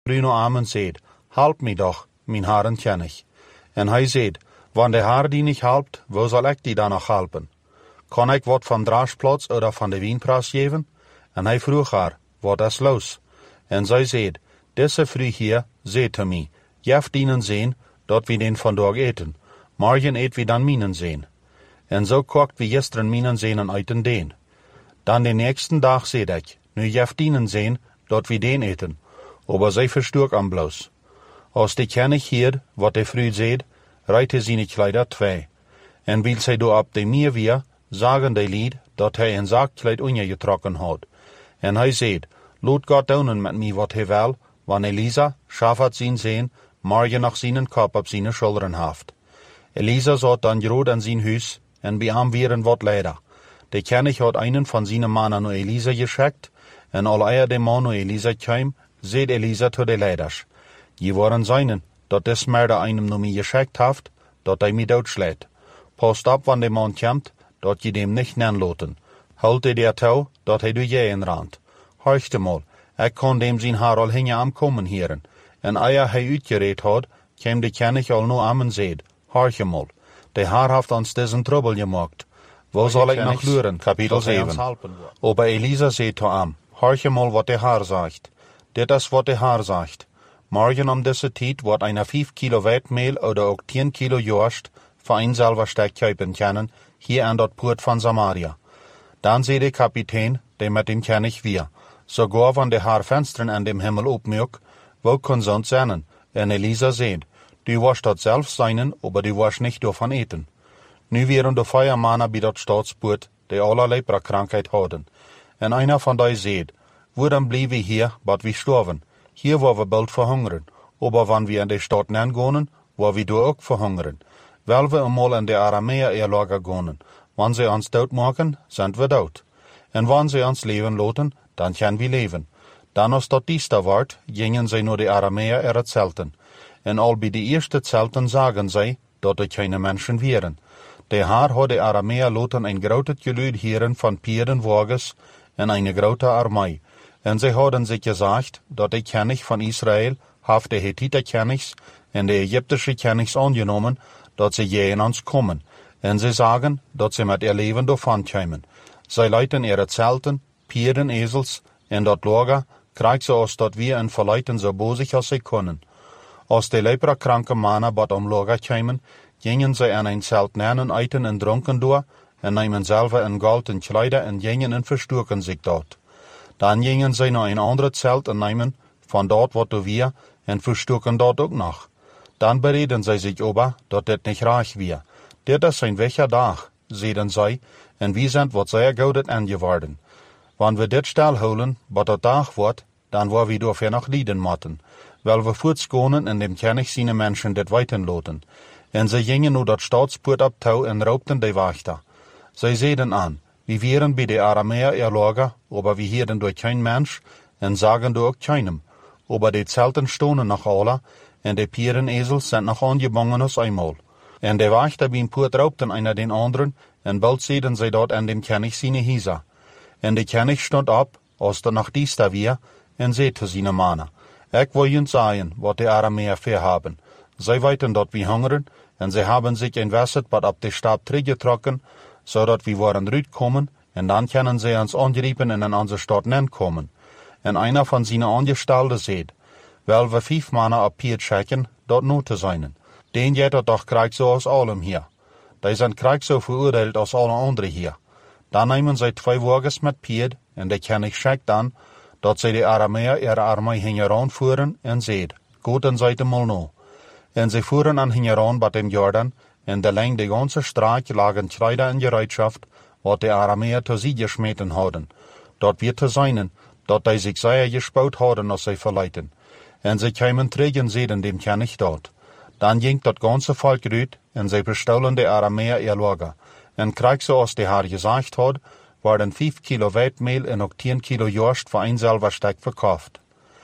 Bruno Amen seed, help me doch, mijn haren ken ik. En hij zeed, wanneer de haar die niet helpt, wo zal ik die dan nog helpen? Kan ik wat van Draagplaats oder van de Wienpras geven? En hij vroeg haar, wat is los? En zij zeed, deze vrouw hier, zeed te mij, jef dienen zien, dat we den vandaag eten. Morgen eet we dan minen zien. En zo kocht we gisteren minen zien uit en den. Dan de nächsten dag zeed ik, nu jef dienen zien, dat we den eten. Aber zij versturk am bloos. Als de kennig hier, wat de vrouw zeed, reite sie niet Kleider twee. En wil zij door op de meer weer, sagen de lied, dat hij een zakkleid getrokken had. En hij zeed, laat God doen met mij wat hij wil, wanneer Elisa, schaffert zien zijn, morgen nog zijn kop op zijn schouderen haft. Elisa zat dan groot aan zijn huis, en bij hem weer wat leider. De kennig had einen van zijn mannen naar Elisa geschickt, en al de man naar Elisa kwam, zeed Elisa tot de leiders. Je waren zijnen, dat de smerder einem naar mij geschickt haft, dat hij mij doodschlägt. Post op, wanneer de man komt, dat je dem nicht nanloten. Halte der touw, dat hij door jeën rand. Horchte mal, ik kon dem zijn haar al hinge am komen hieren. En eer hij uitgereed had, kwam de kennig al no am en zeed. Horche mal, de haar heeft ons diesen trouble gemaakt. Wo zal ik nog luren? Kapitel 7. Aber Elisa zeed to am, horche mal wat de haar zegt. Dit is wat de haar zegt. Morgen om deze tijd wordt einer 5 kilo weitmehl oder ook 10 kilo jorst voor een selverstek kuipen können, hier aan dat poort van Samaria. Dan zei de kapitein, die met dem kennig weer, sogar van de haar vensteren aan dem Himmel opmuk, wo kon sonst zijn. En Elisa zeid, du was dat zelf zijn, aber du was nicht davon eten. Nu wären de Feuermannen bij dat staatspoort, die allerlei Krankheit hadden. En einer van die zeid, wo dan blijven we hier, bat we sterven. Hier waar we bald verhungeren, aber wann wir in de stad gaan, waar we door ook verhungeren. Wel we eenmaal in de Aramäer gaan, wann sie ons dood maken, zijn we dood. En wann sie ons leven laten, dan gaan we leven. Dan als dat diester wordt, gingen zij naar de Aramäer het zelten. En al bij de eerste zelten zagen zij, dat er geen mensen waren. De haar had de Aramäer laten een groot geluid heren van pierenwagens en een grote armee. En zij hadden zich gezegd, dat de kennig van Israël heeft de Hethiter kennigs en de Egyptische kennigs aangenomen, dat ze je ons komen. En ze zeggen, dat ze met ihr leven daarvan komen. Zij leiden ihre zelten, pieren, ezels, en dat lager, krijgen ze als dat wir en verleiten zo bozig als ze kunnen. Als de leprakranke mannen bad om lager komen, gingen zij aan een zelt nemen, eten en dronken door, en nemen zelf een goud en kleider en gingen en versturken zich dort. Dan gingen zij naar een ander zelt en nemen van dort wat er weer, en versturken dort ook nog. Dan bereden zij zich over, dat dit niet reich weer. Dit is een wecher dag, zeiden zij, en wie zijn wat zeer goudet aangeworden. Wanneer we dit stel houden, wat het dag wordt, dan waar we door nog lieden moeten. Wel we voortskonen en dem kennig zijn mensen dit weten loten. En zij gingen nu dat staatspoort op touw en roopten de wachter. Zij zeiden aan, we wären bij de Aramäer erlager, aber we hieren door geen mens, en zagen door ook keinem. Aber de zelten stonen nog alle, en de pierenezels zijn nog aangebangen als eenmaal. En de wachter bij een poort roopten einer den anderen, en bald zeiden zij dat aan dem kennig zijn hieser. En de kennig stond op, als er nog diester weer, en zei te zijn mannen, ik wil jullie zeggen, wat de Aramäer verhaben. Zij weten dat we hungeren, en zij hebben zich een wasset wat op de stap teruggetrokken, zodat we waren uitkomen, en dan kunnen zij ons aangriepen en in onze stad komen. En einer van zijn aangestalten zei, wel we 5 mannen op Piet checken, dat nu te zijn. Den jetter doch krijgt zo als allem hier. Die zijn krijgt zo veroordeeld als alle anderen hier. Dan nemen zij 2 wagens met Piet, en de kennig checkt dan, dat zij de Aramäer ihre armee hingeraan voeren, en zeid, goed en zijt mal nu. En zij voeren aan hingeraan bij dem Jordan, en de lang de ganze straat lagen Kleider in Gereitschaft, wat de Aramäer te sie geschmeten hadden. Dat wird te zijn, dat die zich zeer gespaut hadden als zij verleiten. En zij kwamen terug en zeiden dem kennig dat. Dan ging dat ganze volk uit, en zij bestolen de Aramäer ihr Lager. En krijg zoals de haar gezegd had, worden 5 kilo weitmehl en ook 10 kilo jorst voor een selverstek verkauft.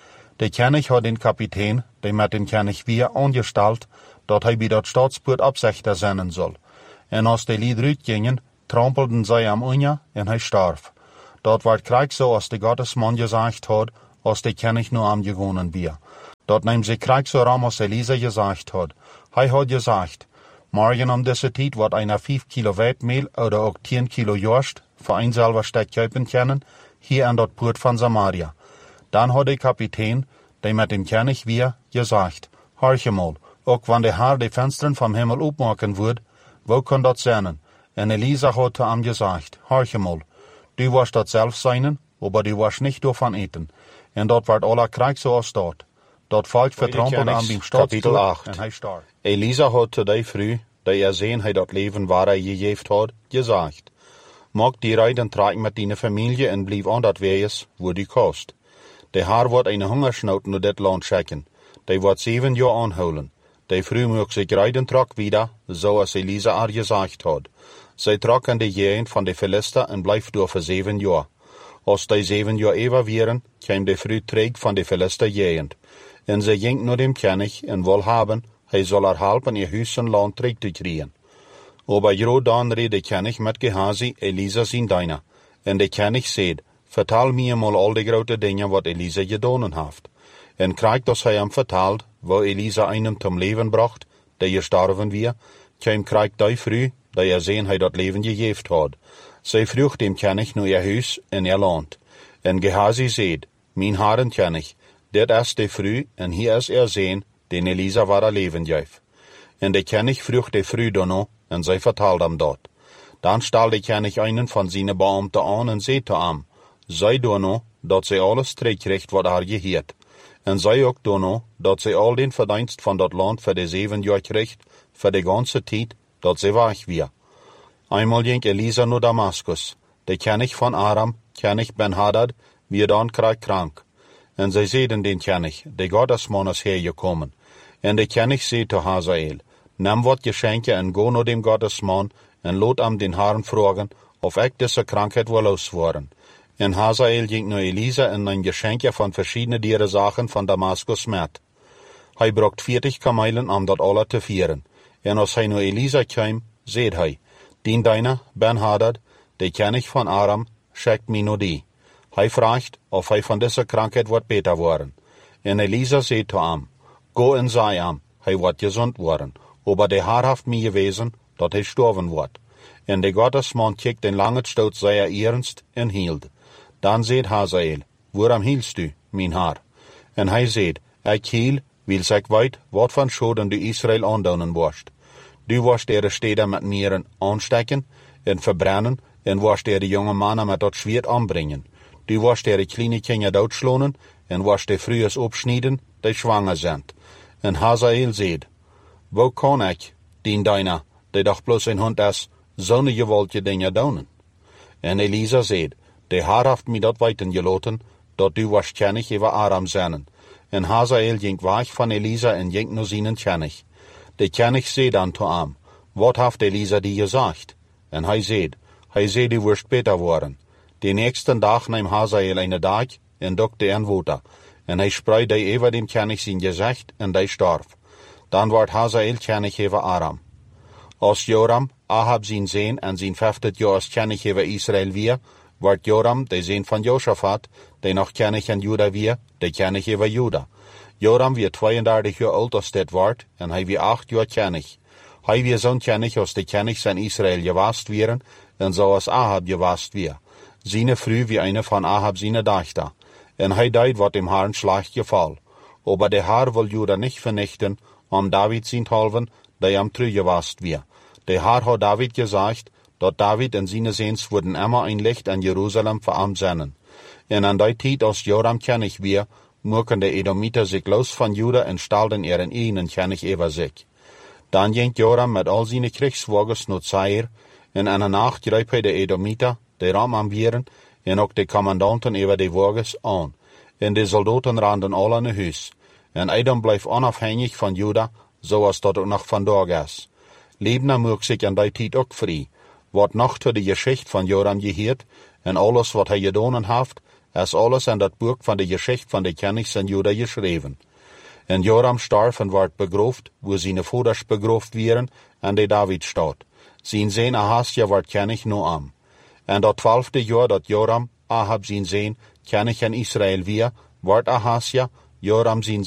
De kennig had den kapitein, die met den kennig weer aangesteld, dat hij bij dat staatspoort opzichter zijn zal. En als de lied uitgingen, trampelden zij am unja en hij starf. Dat werd krijg zoals de Gottesman gezegd had, als de kennig nu am gewonnen weer. Dat neemt ze krijg zo ram als Elisa gezegd had. Hij had gezegd, morgen om deze tijd wordt einer 5 kilo weitmeel oder ook 10 kilo jorst voor een selber stuk kopen kunnen, hier aan dat poort van Samaria. Dan had de kapitein, die met hem kennig weer, gezegd, hoorje mal, ook wanneer de Heer de vensteren van hemel opmaken wordt, wo kan dat zijn? En Elisa had te hem gezegd, hoorje mal, du was dat zelf zijn, maar du was niet daarvan eten. En dat werd alle krijg zoals dat. Dat volk vertrampelde aan beim Kapitel 8. en hij starb. Elisa had te die vrouw, die zien hij dat leven waar hij gegeven had, gezegd, maak die rijden trekken met die familie en blijf aan dat wees, waar die kost. De Heer wordt een hongersnood naar dit land schikken. Die wordt 7 jaar aanhouden. De vrouw moet zich rijden trok wieder, zoals Elisa haar gezegd had. Zij trok in de gegend van de Philister en blijft door voor 7 jaar. Als die 7 jaar even waren, kwam de vrouw terug van de Philister gegend. En zij ging naar dem kennig en wil hebben, hij zal haar helpen ihr huis en land terug te krijgen. Aber jo dan reed de kennig met Gehazi, Elisa zijn dienaar. En de kennig zei, vertel mij mal al de grote dingen wat Elisa gedaan heeft. En krijg dat hij hem vertelt, waar Elisa einem zum leven bracht, die gestorven weer, kwam krijg die vrouw, die zien hij dat leven gegeven had. Zij vroeg dem kennig naar ihr huis en ihr land. En Gehazi zei, mijn heren kennig, dit is de vrouw en hier is zien, den Elisa waar leven geeft. En de kennig vroeg de vrouw daarna, en zij vertelde hem dat. Dan stal de kennig einen van zijn beambten aan en zei te hem, zij daarna, dat zij alles terugkrijgt wat haar geheerd. En zij ook daarna, dat zij al den verdienst van dat land voor de 7 jaar krijgt, voor de ganze tijd, dat zij weg weer. Eenmaal ging Elisa naar Damascus. De kennig van Aram, kennig Ben-Hadad, weer dan krank. En zij zeiden den kennig, de goddesman is hergekomen. En de kennig zei te Hazael, neem wat geschenken en go naar dem goddesman en laat hem den Herrn vragen of ik deze krankheid wil losworden. En Hazael ging naar Elisa en nam geschenken van verschillende dieren zaken van Damascus met. Hij bracht 40 kamelen om dat alle te vieren. En als hij naar Elisa kwam, zei hij, dien deiner, Ben-Hadad, de kennig van Aram, schickt mij naar die. Hij vraagt of hij van deze krankheid wordt beter worden. En Elisa zei te hem, go en zei hem, hij wordt gezond worden. Aber de Heer heeft mij gewezen dat hij sterven wordt. En de goddesman keek den lange stoot zeer ernst en hield. Dan zei Hazael, waarom hielst u, mijn Heer? En hij zei, ik hiel, wil ik weet wat van schoden du Israël aandoen worst. Du worst de steden met mieren aanstekken en verbrennen en worst de jonge mannen met dat zwaard aanbrengen. Du worst de kleine kinderen doodslaan en worst de vrouwen opsnijden die zwanger zijn. En Hazael zei, wo kan ik, dien deiner, die doch plus een hond is, zo'n geweldige dingen doen? En Elisa zei, de Heer heeft mij dat weten gelaten, dat du waarschijnlijk over Aram zijn. En Hazael ging weg van Elisa en ging naar zijn kennig. De kennig zei dan te hem, wat heeft Elisa die gezegd? En hij zei, du wirst beter worden. De nächsten dag nam Hazael een dag en dokte een water. En hij spreidde over dem kennig zijn gezicht en die starf. Dan werd Hazael kennig over Aram. Als Joram, Ahab zijn zoon en zijn 50 jaar kennig over Israël weer, werd Joram, de zoon van Josaphat, die nog kennig in Juda weer, de kennig over Juda. Joram weer 32 jaar oud als dit werd, en hij weer 8 jaar kennig. Hij weer zo'n kennig als de kennigs in Israël gewaast wieren, en zoals Ahab gewaast weer. Zijn vrouw wie een van Ahab zijn dochter. En hij deed wat hem Herrn slecht geval. Aber de Heer wil Juda niet vernichten, om David zijn halven, die hem teruggewast weer. De Heer had David gezegd, dat David en zijn zoons worden immer een licht in Jeruzalem voor hem zijn. En aan die tijd als Joram kennig weer, mochten de Edomieten zich los van Juda en stelden ihren eigen kennig over zich. Dan ging Joram met al zijn kriegswagens naar Zair, en in de nacht greep hij de Edomieten, die ram am wieren, en ook de commandanten over de wagens aan. En de soldaten renden al naar huis. En Edom bleef onafhankelijk van Juda, zoals dat ook nog vandaag is. Libna mocht zich aan die tijd ook vrij. Wat nog tot de geschichte van Joram geheerd, en alles wat hij gedaan heeft, is alles in dat boek van de geschichte van de kennigs in Juda geschreven. En Joram starf en werd begroofd, waar zijn vaders begroofd werden, en de Davidstad. Zijn zoon Ahasja werd kennig na hem. En dat 12e jaar dat Joram, Ahab zijn zoon, kennig in Israël weer, werd Ahasja, Joram zijn zoon,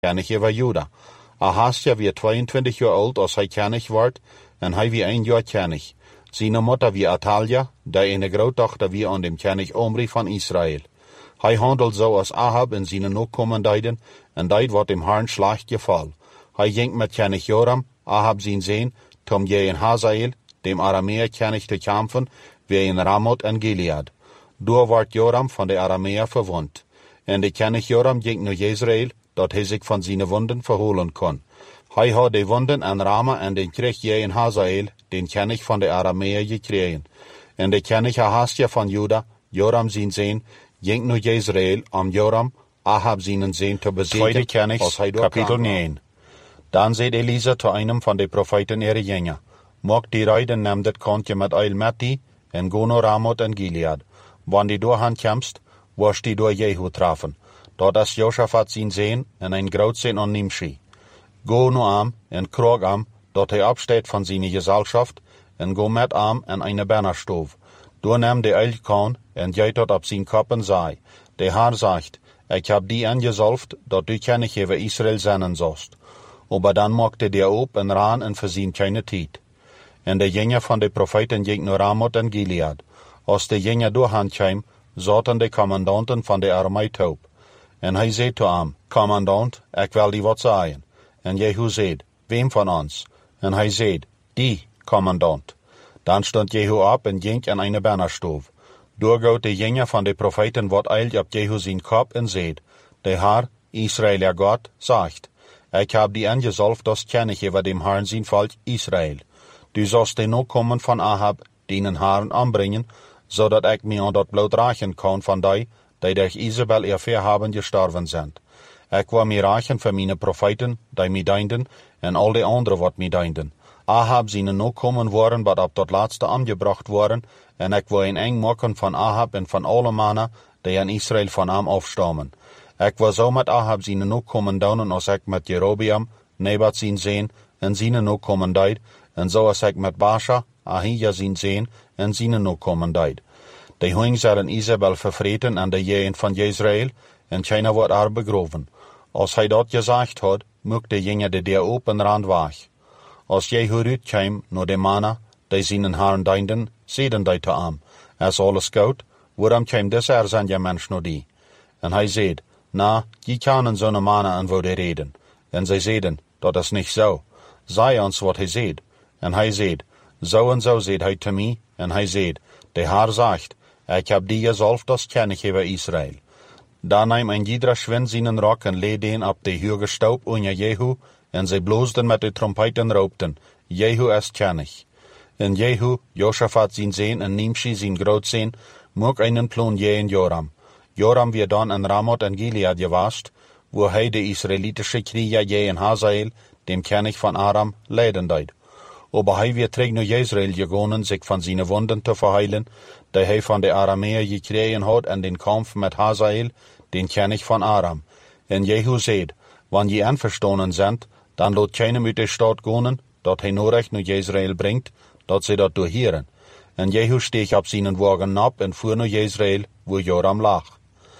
kennig over Juda. Ahasja wie 22 jaar oud als hij kennig wordt, en hij wie 1 jaar kennig. Zijn moeder wie Atalja, die een grootdochter wie aan dem kennig Omri van Israël. Hij handelt zo als Ahab in zijn nakomendeiden, en dat wordt hem Herrn slecht geval. Hij ging met kennig Joram, Ahab zijn zoon, tom je in Hazael, dem Arameer kennig te kampen, wie in Ramoth en Gilead. Door wordt Joram van de Arameer verwond. En de kennig Joram ging naar Jezreel, dat hij zich van zijn wonden verholen kon. Hij had de wonden aan Rama en den kreeg je in Hazael, den kennig van de Arameer gekregen. En de kennig Ahasja van Juda, Joram zijn zoon, ging naar Jezreel om Joram, Ahab zijn zoon te bezegen, als hij door kapitel 9. Dan zei Elisa te einem van de profeten ere jengen, mocht die rijden neem dit kontje met eil met die, en go naar Ramoth en Gilead. Wanneer die doorheen komst, worst die door Jehu treffen. Dat is Josaphat zijn zoon en een groot zoon aan Nimshi. Go naar am en kroeg am, dat hij opsteekt van zijn gezelschap, en go met am en een bannerstoof. Door neem de eilkaan en jij dat op zijn kop en zei, de Heer zegt, ik heb die aangezalfd, dat du kennig over Israël zenden zost. Maar dan maakte die op en raan en verzien keine tijd. En de jengen van de profeten ging naar Ramoth en Gilead. Als de jengen doorheen kwam, zaten de commandanten van de armee op. En hij zei te hem, commandant, ik wil die wat zeggen. En Jehu zei, wem van ons? En hij zei, die, commandant. Dan stond Jehu op en ging aan een bannerstoof. Doorgoot de jengen van de profeten wat eilt op Jehu zijn kop en zei, de Heer, Israël God, zegt, ik heb die aangezalfd als kennig over dem Herrn zijn volk Israël. Du zult de nakomen van Ahab, dienen Herrn aanbrengen, zodat ik mij aan dat bloed rachen kan van die durch Isabel erfaar hebben gestorven zijn. Ik wil mij rachen voor mijn profeten, die mij dienden, en al de anderen wat mij dienden. Ahab zijn nakomen worden, wat op dat laatste aangebracht worden, en ik wil een eng maken van Ahab en van alle mannen, die in Israël van hem afstammen. Ik wil zo met Ahab zijn nakomen doen als ik met Jerobeam, Nebat zijn zoon, en zijn nakomen deed, en zoals ik met Baasha, Ahija zijn zoon, en zijn nakomen deed. De hoing zullen Isabel vervreten aan de jeen van Jezreel, en China wordt haar begroven. Als hij dat gezegd had, mocht de jongen de deur open rand weg. Als Jehu uitkwam naar de mannen, die zijn Herrn dienden, zeiden die te hem, is alles goed, waarom kwam deze zijn je mens naar die? En hij zei, na, je kennen zo'n mannen en wouden reden. En zij zeiden, dat is niet zo. Zei ons wat hij zei. En hij zei, zo en zo zei hij te mij, en hij zei, de Heer zegt, ik heb die gezalfd als kennig over Israël. Dan nam een iedere schwind zijn rok en leed den op de huge stoop onder Jehu, en zij bloosden met de trompet en roepten, Jehu is kennig. En Jehu, Josaphat zijn zoon en Nimshi zijn grootzoon, mocht een plan in Joram. Joram weer dan in Ramoth en Gilead geweest, waar hij de Israëlitische krieger in Hazael, dem kennig van Aram, leiden deed. Maar hij weer terug naar Jezreel gegaan, zich van zijn wonden te verheilen, die hij van de Arameer gekregen had in den kamp met Hazael, den kennig van Aram. En Jehu zei, wanneer je einverstanden bent, dan laat keinem uit de stad gaan, dat hij nodig naar Jezreel brengt, dat ze dat doorheren. En Jehu steeg op zijn wagen op en voer naar Jezreel, waar Joram lag.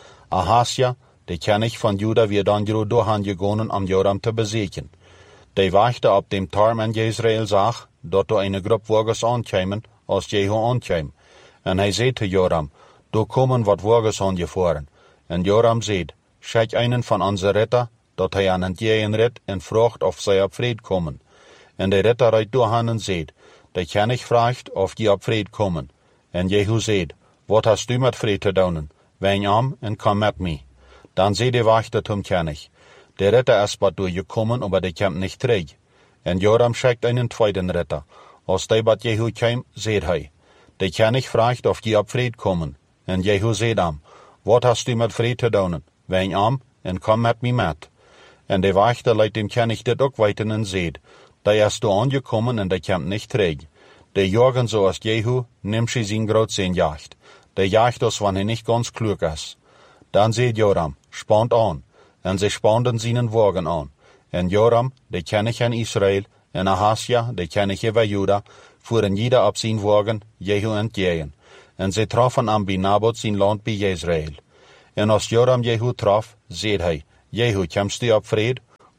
Ahasja, de kennig van Juda, weer dan doorheen gegaan om Joram te bezeken. Die wachten op dem Tarm in Jezreel zag, dat er een groep wagens aankwamen, als Jehu aankwam. En hij zei te Joram, er komen wat wagens aangevoeren. En Joram zei, schik einen van onze ritter, dat hij aan het jeen rit en vraagt of zij op vrede komen. En de ritter rijdt doorheen en zei, de kennig vraagt of die op vrede komen. En Jehu zei, wat hast du met vrede te doen? Wijn aan en kom met mij. Dan zei de wachter zum kennig, de ritter is wat doorgekomen, maar de komt niet terug. En Joram schickt einen tweeden ritter. Als die bij Jehu kwam, zei hij, de kennig vraagt of die op vrede komen. En Jehu zei hem, wat hast du met vrede te doen? Wijn aan en kom met mij met. En de wachter leidt dem kennig dit ook weten en zei, die is door aangekomen en die komt niet terug. De jagen zoals Jehu, Nimshi zijn grootzoon jaagt. De jaagt als wanneer hij niet ganz klug is. Dan zei Joram, spant aan. En ze spanden zijn wagen aan. En Joram, de kennig in Israël, en Ahasja, de kennig over Juda, voeren ieder op zijn wagen, Jehu entgegen. En ze troffen aan bij Naboth zijn land bij Jezreel. En als Joram Jehu trof, zei hij, Jehu, komst du op vrede?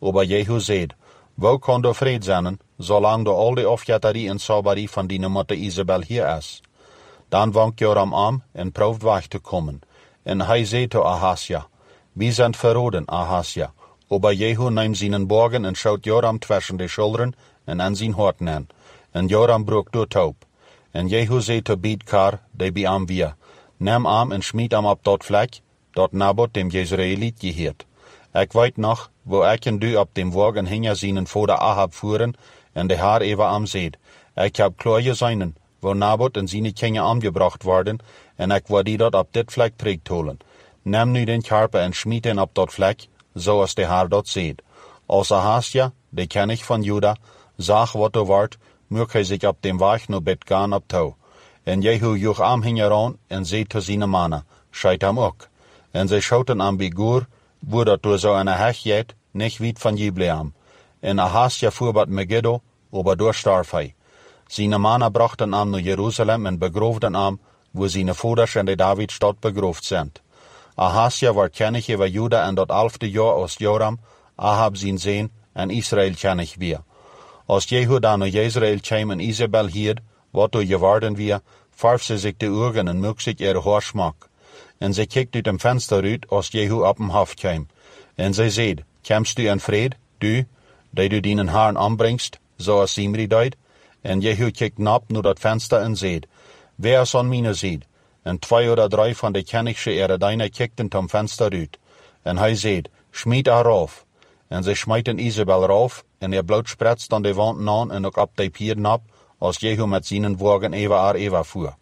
aber Jehu zeid, wo kon du vrede zijn, zolang du al de opjatterie en sauberie van die moeder Isabel hier is. Dan wankt Joram aan en proeft weg te komen. En hij zei tot Ahasja, wie zijn verroden, Ahasja? Aber Jehu neemt zijn borgen en schoot Joram tussen de schilderen en aan zijn horten aan. En Joram broek door taub. En Jehu zei tot Bidkar, die bij hem weer, neem hem en schmied hem op dat vlek, dat Nabot dem Jezreeliet geheerd. Ik weet nog, wo ik en du op dem wagen hingen zijn vader Ahab voeren, en de haar even am zeid, ik heb kloeien zijnen, wo Nabot en zijn kinderen omgebracht worden, en ik wil die dat op dit vlek terugtolen. Neem nu den karpe en schmied hen op dat vlek, zoals de haar dat zeid. Als Ahasja, de koning van Juda, zag wat er wordt, mocht hij zich op dem weg naar bed gaan op touw. En Jehu joeg am hing aan en zei tot zijn mannen, scheid hem ook. En zij schoten am Begur, wo dat door zo een hegjet, niet weit van Jibleam. En Ahasja voer wat Megiddo, aber door starf hij. Zijn mannen brachten hem naar Jeruzalem en begroefden hem, wo zijn voeders in de Davidstad begroefd zijn. Ahasja werd koning over Juda en dat 11e jaar als Joram, Ahab zijn zoon en Israël koning weer. Als Jehu dan naar Jezreel kwam en Isabel hield, wat er geworden weer, verf ze zich de ogen en moek zich haar smak. En ze kijkt uit een venster uit als Jehu op hem hof kwam. En zij zei, komst du in vrede, du, die du dienen haren aanbrengst, zoals Zimri deed? En Jehu kijkt nap naar dat venster en zei, wer is aan mijn zijde? En 2 oder 3 van de koningsche eredijnen kijkten tom venster uit. En hij zei, schmied haar af. En ze smijten Isabel eraf, en bloed spretst aan de wand aan en ook op de pieren op, als Jehu met zijn wagen even voer.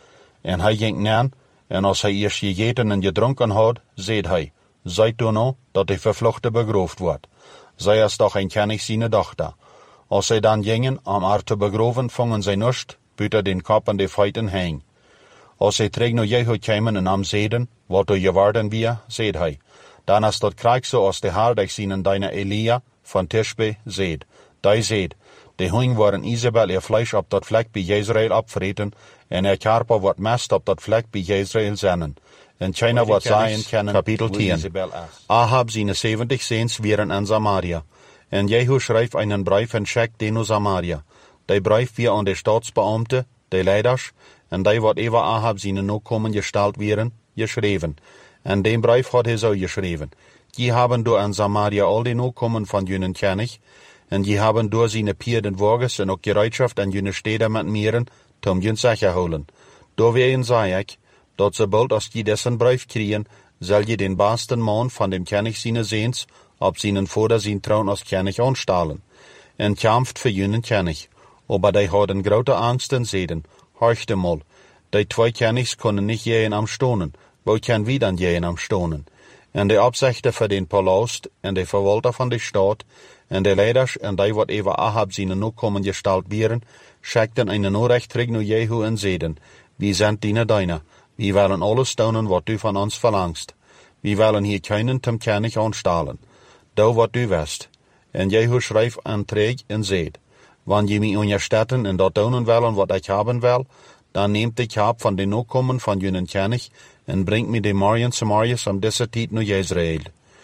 En hij ging neer, en als hij eerst gegeten en gedronken had, zei hij, zijt u nou dat de vervluchte begroefd wordt. Zij is toch een koning zijn dochter. Als zij dan gingen om haar te begroven, vangen zij nust, buiten den kop en de feiten heen. Als zij terug naar Jehu kwamen en hem zeiden, wat er geworden weer, zei hij, dan is dat krijg zoals de haardig zijn deine Elia van Tishbe zeid. Die zeid, de hoing waren Isabel vlees op dat vlek bij Jezreel opvreten, en karper wordt mest op dat vlek bij Jezreel zennen. En China wordt zijn kennen, kapitel 10. Ahab zijn 70 zoons waren in Samaria. En Jehu schreef einen brief en schickt den naar Samaria. Die brief weer aan de staatsbeamte, de leiders, en die wat even Ahab zijn nakomen gesteld werden, geschreven. En den brief had hij zo geschreven. Die hebben door in Samaria al de nakomen van jullie koning, en die hebben door zijn pierden wagens en ook gereedschaft en jullie steden met meren, tom jullie zeggen holen. Doorwegen zei ik, dat sobald als je dessen brief krijgen, zal je den beste man van dem koning zijn zoons op zijn vader zijn troon als koning aanstellen. En kämpft voor jullie koning. Aber die hadden grote angst en zeiden, horchte mal, die 2 konings kunnen niet jeen am stonen, wo kan wie dan jeen am stonen? En de opzichter voor den palast, en de verwalter van de stad, en de leiders, en die wat even Ahab zijn nakomen gesteld werden, schickten een Nachricht terug naar Jehu en zeiden, wie zijn deine, wie willen alles stonen wat u van ons verlangst. Wie willen hier keinen tem koning aanstellen. Doe wat u wist. En Jehu schreef aan terug en zeid, wanneer je mij onderstetten en dat doen willen wat ik hebben wil, dan neemt ik heb van de nakomen van jullie koning en brengt me de Marien Samariërs om deze tijd naar Jezreel.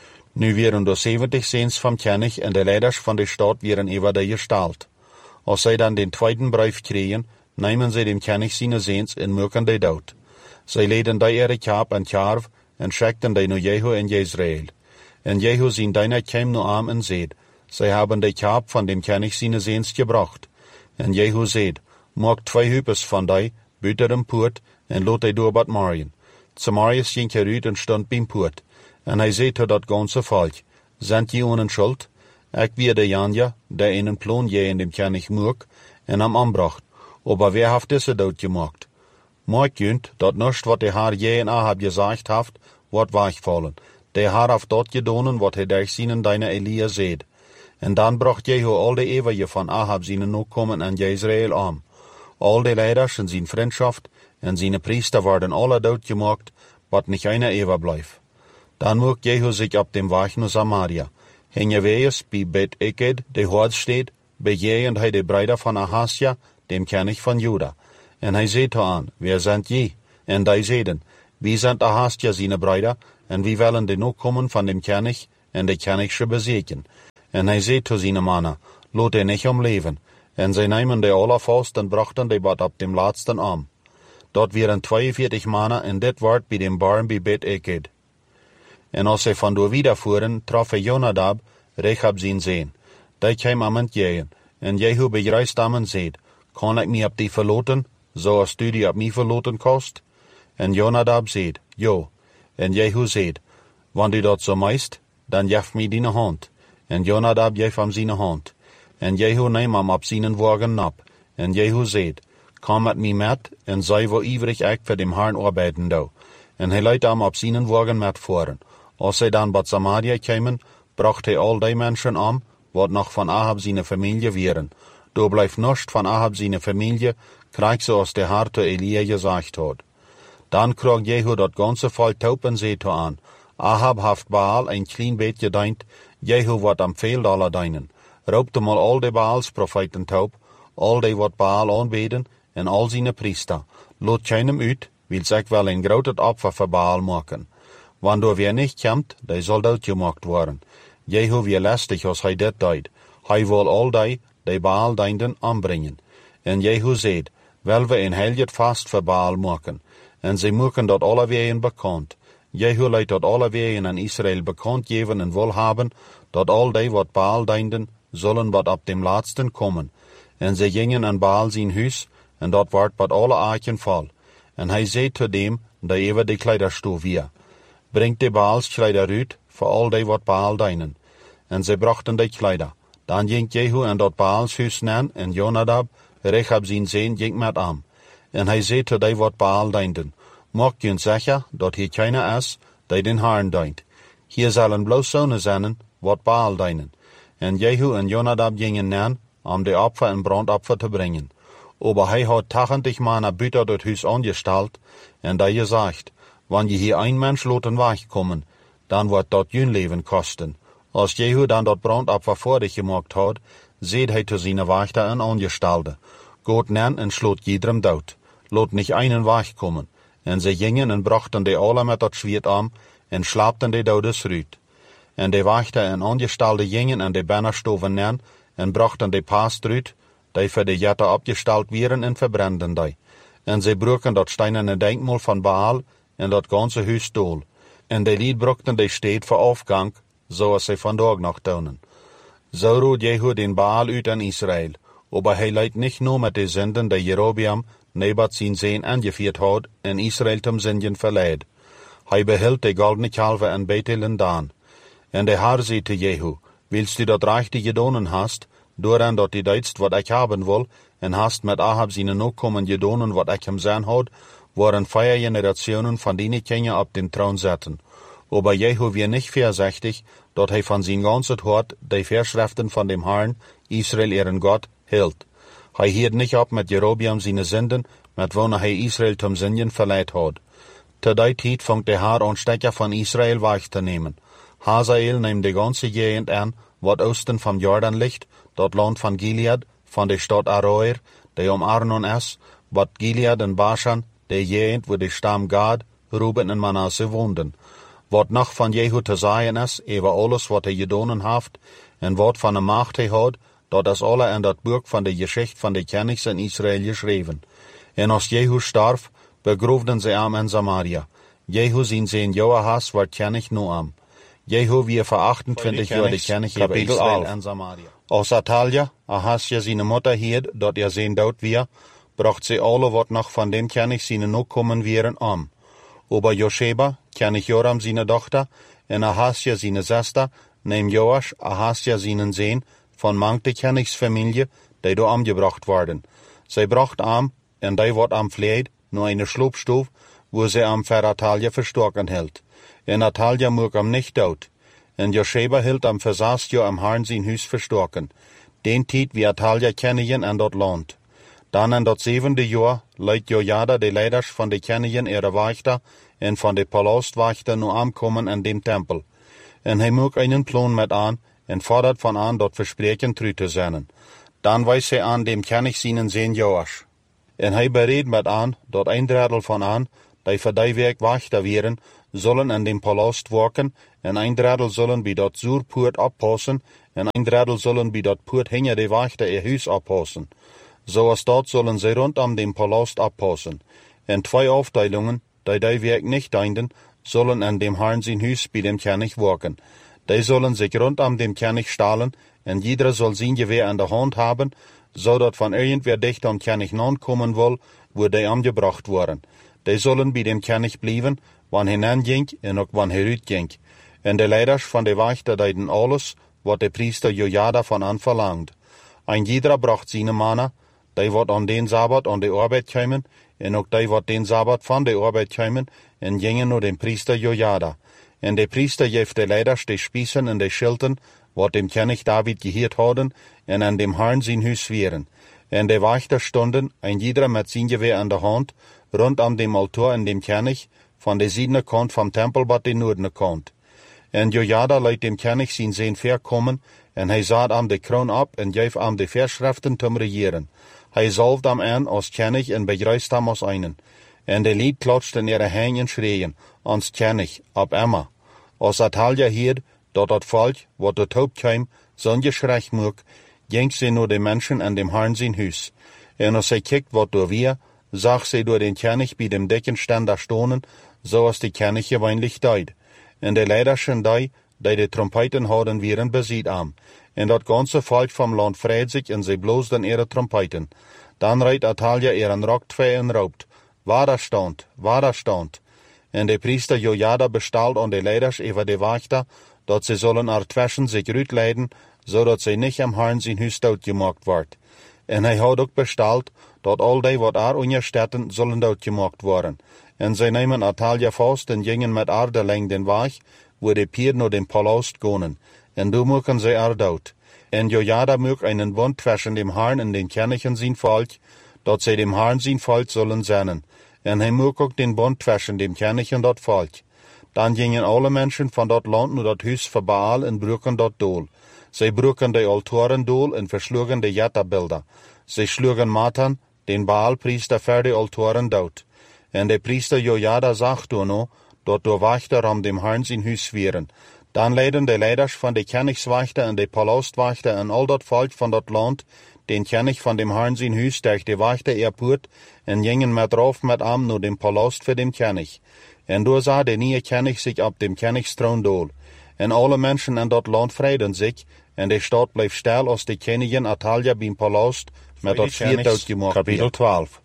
Nu werden de 70 zoons van koning en de leiders van de stad werden even de gesteld. Als zij dan den tweeden brief kregen, nemen zij dem koning zijn zoons en maken die dood. Zij leiden die ihre kaap en karf en schickten die naar Jehu en Jezreel. En Jehu zijn dienaar kwam naar hem en zeid, zij hebben de kaap van dem koning zijn zoons gebracht. En Jehu zeid, maak 2 hupes van die, buiten een poort, en laat die door wat Marien. Samariërs ging eruit en stond bij een poort. En hij zei tot dat ganse volk, zijn je ohne schuld? Ik weer de Janja, die in een plan je in dem koning moek, en hem aanbracht. Aber wer heeft deze dood gemaakt? Maak junt, dat niets wat de haar je en Ahab gezegd heeft, wordt wegvallen. De haar heeft dat gedaan wat hij durch zijn deine Elia zeid. En dan bracht Jehu al de eeuwen van Ahab zijn nakomen aan Jezreel aan. Al de leiders en zijn vriendschaft en zijn priester worden alle doodgemaakt, wat niet einer eeuwen blijft. Dan mocht Jehu zich op dem weg naar Samaria. Hing wees bij Bet Eked, de hoofdstad, bejegend hij de bruider van Ahasja, dem koning van Juda. En hij zei te aan, wer zijn je? En die zeiden, wie zijn Ahasja zijn bruider, en wie willen de nakomen van dem koning en de koningsche bezeken. En hij zei tot zijn mannen, laat hij niet omleven. En zij namen de alle vast en brachten de bad op dem laatsten om. Dat waren 42 mannen en dit wordt bij dem barn bij Bet Eked. En als zij vandoor wiedervoeren, trof hij Jonadab, Rechab zijn zeen. Die kwam aan het jeeën. En Jehu begrijst hem en zei, kan ik mij op die verloten, zoals du die op mij verloten kost? En Jonadab zei, jo. En Jehu zei, wanneer du dat zo meist, dan geef mij die hand. En Jonadab geef hem zijn hand. En Jehu neemt hem op zijn wagen op. En Jehu zei, kom met mij met, en zij wo ivrig ik voor dem Herrn arbeiden doe. En hij leidt hem op zijn wagen met voeren. Als zij dan bij Samaria kwamen, bracht hij al die mensen om, wat nog van Ahab zijn familie waren. Door blijft niets van Ahab zijn familie, krijg zoals de Heer te Elia gezegd had. Dan kreeg Jehu dat ganze volk taub en zei to aan, Ahab heeft Baal een klein beetje gedient, Jehu wordt am veel dollar dienen. Roepte mal al de Baals profeten taub, al die wat Baal aanbeden, en al zijn priester. Laat keinem uit, wil zich wel een groot opfer voor Baal maken. Wanneer weer niet komt, die zal doodgemaakt worden. Jehu weer lastig als hij dit deed. Hij wil al die Baal dienden aanbrengen. En Jehu zei, wel we een heilig vast voor Baal maken. En zij maken dat alle wegen bekend. Jehu leidt dat alle wegen aan Israël bekend geven en wil hebben, dat al die wat Baal dienden, zullen wat op dem laatsten komen. En zij gingen aan Baal zijn huis, en dat wordt wat alle aken vol. En hij zei tot dem, die even de kleiderstoel weer. Brengt de Baals kleider uit, voor al die wat Baal dienen. En zij brachten de kleider. Dan ging Jehu en dat Baals huis neer, en Jonadab, Rechab zijn zeen, ging met hem. En hij zei tot die wat Baal dienden, maak je zeker dat hier keiner is, die den Herrn dient. Hier zullen bloos zonen zijn, wat Baal dienen. En Jehu en Jonadab gingen neer, om de opfer en brandopfer te brengen. Aber hij had 80 mannen buiten het huis aangesteld, en die gezegd, wanneer je hier een mens laten wegkomen, dan wordt dat je leven kosten. Als Jehu dan dat brandopfer voor zich gemaakt had, zei hij tot zijn wachter en aangestelde, gaat neer en sloot iedereen dood. Laat niet einen wegkomen. En zij gingen en brachten de alle met dat zwierd om, en slaapten de dodes eruit. En de wachter en aangestelde gingen en de banner stoven neer, en brachten de paas eruit, die voor de jatten opgesteld waren, en verbrandden die. En zij broken dat steinerne denkmal van Baal, en dat ganze huis dool. En de lied brachten de stad voor afgang, zoals zij vandaag nog doen. Zo rood Jehu den Baal uit aan Israël, aber hij leidt niet nur met de zenden die Jerobeam, Nebat zijn zeen aangevierd had, en Israël tom zingen verleid. Hij behield de goldene kalven en Bethel en Dan. En de Heer zei te Jehu, willst du dat rechte gedonen hast, dooraan dat die deidst wat ik hebben wil, en hast met Ahab zijn nakomen gedonen wat ik hem zijn had, waren 4 generationen van die kinderen op den troon zetten. Aber Jehu weer niet voorzichtig, dat hij van zijn ganse hart de verschriften van dem Herrn, Israël ihren God, hield. Hij hield niet op met Jerobeam zijn zinden, met wanneer hij Israël tom zingen verleid had. Te die tijd vangt de Heer aan stekker van Israël weg te nemen. Hazael neemt de ganze gegend aan, wat oosten van Jordan ligt, dat land van Gilead, van de stad Aroer, die om Arnon is, wat Gilead en Bashan, de gegend waar de stam Gad, Ruben en Manasse woonden. Wat nog van Jehu te zeggen is, over alles wat hij gedonen heeft, en wat van de macht hij had, dat is alle in dat boek van de geschichte van de kenners in Israël geschreven. En als Jehu starf, begroefden ze hem in Samaria. Jehu zijn zijn Joahaz werd kennig nu am. Jehu weer voor 28 jaar de kennig over Israël en Samaria. Als Atalja, Ahasja zijn moeder hield, dat zijn dood weer, bracht ze alle wat nog van den kennig zijn nakomen waren om. Aber Josheba, kennig Joram zijn dochter, en Ahasja zijn zuster, neem Joash, Ahasja zijn zeen, van mank de kennigsfamilie, die door omgebracht worden. Zij bracht am, en die wordt am vleed, naar een sloopstof, wo zij am voor Atalja verstoken hield. En Atalja mocht am niet dood. En Josheba hield am voor 6 jaar am Herrn zijn huis verstoken. Den tijd wie Atalja kennigen en dat land. Dan in dat 7e jaar leidt Jojada de leiders van de kennigen ihre wachter en van de palastwachter nu aankomen in dem tempel. En hij mocht einen plan met aan, en fordert van aan dat verspreken terug te zenden. Dan wijst hij aan dem kennig zijn zeen Joash. En hij beredt met aan dat een derdel van aan, die voor die werk wachter waren, zullen in dem palast werken, en een derdel zullen bij dat zuurpoort oppassen, en een drittel zullen bij dat poort hingen de wachter huis oppassen. Zoals dat zullen zij rondom dem palast oppassen. En 2 afdelingen, die werk niet dienden, zullen aan dem Herrn zijn huis bij dem König werken. Die zullen zich rondom dem König stellen, en ieder zal zijn geweer aan de hand hebben, zodat van irgendwer dicht am König komen wil, wordt die omgebracht worden. Die zullen bij dem König blijven, wanneer hij ging en ook wanneer hij uitging. En de leiders van de wachter deden alles, wat de priester Jojada van hen verlangde. En ieder bracht zijn mannen, die wat aan den Sabbat aan de arbeid kwamen, en ook die wat den Sabbat van de arbeid kwamen, en gingen naar de priester Jojada. En de priester geeft de leiders de spiezen en de schilten, wat dem König David geheerd hadden, en aan dem Herrn zijn huis zweren. En de wachters stonden, en ieder met zijn geweer aan de hand, rondom dem altaar en dem König, van de zuidelijke kant van tempel tot de noordelijke kant. En Jojada liet dem König zijn zoon verkomen, en hij zat hem de kroon op en geef hem de verschriften te regeren. Hij zalfde hem aan als König en begrijst hem als einen. En de lied klatschten ihre handen en schreien, ans König, op Emma. Als Atalja hierd, dat het volk, wat tot hoop kwam, zo'n geschrei moek, ging ze naar de mensen en dem Herrn zijn huis. En als zij kijkt wat door weer, zag ze door den König bij dem dekkenstand daar stonen, zoals de König gewöhnlich deed. En de leiders en die de trompeten hadden, waren bezit am. En dat ganze volk van land vreed zich en zij bloosden ihre trompeten. Dan rijdt Atalja ihren rok twee en roept, waar stand. En de priester Jojada bestalt aan de leiders over de wachter, dat ze zullen ertussen zich uitleiden, zodat zij niet am Herrn zijn huis doodgemaakt wordt. En hij had ook besteld, dat al die wat onderstetten zullen doodgemaakt worden. En zij nemen Atalja vast en gingen met de leng den weg, waar de pier naar den palast gaan. En toen maken zij dood. En Jojada maakt einen bond tussen dem Herrn en den König en zijn volk, dat zij dem Herrn zijn volk zullen zijn. En hij maakt ook den bond tussen dem König en dat volk. Dan gingen alle mensen van dat land naar dat huis van Baal en broken dat dool. Zij broken de altaren dool en versloegen de jatterbeelden. Zij sloegen Matan, den Baalpriester, voor de altaren dood. En de priester Jojada zag toen ook, dat de wachter om dem Herrn zijn huis zweren. Dan leidden de leiders van de koningswachter en de palastwachter en al dat volk van dat land, den König van dem Herrn zijn huis tegen de wachter eerpoort, en gingen met rauf met hem naar dem palast voor dem König. En door zag de nieuwe König zich op dem Königstroon dool. En alle mensen in dat land vreden zich, en de stad bleef stil als de koningin Atalja bij palast met dat vier doodgemaakt. Kapitel 12.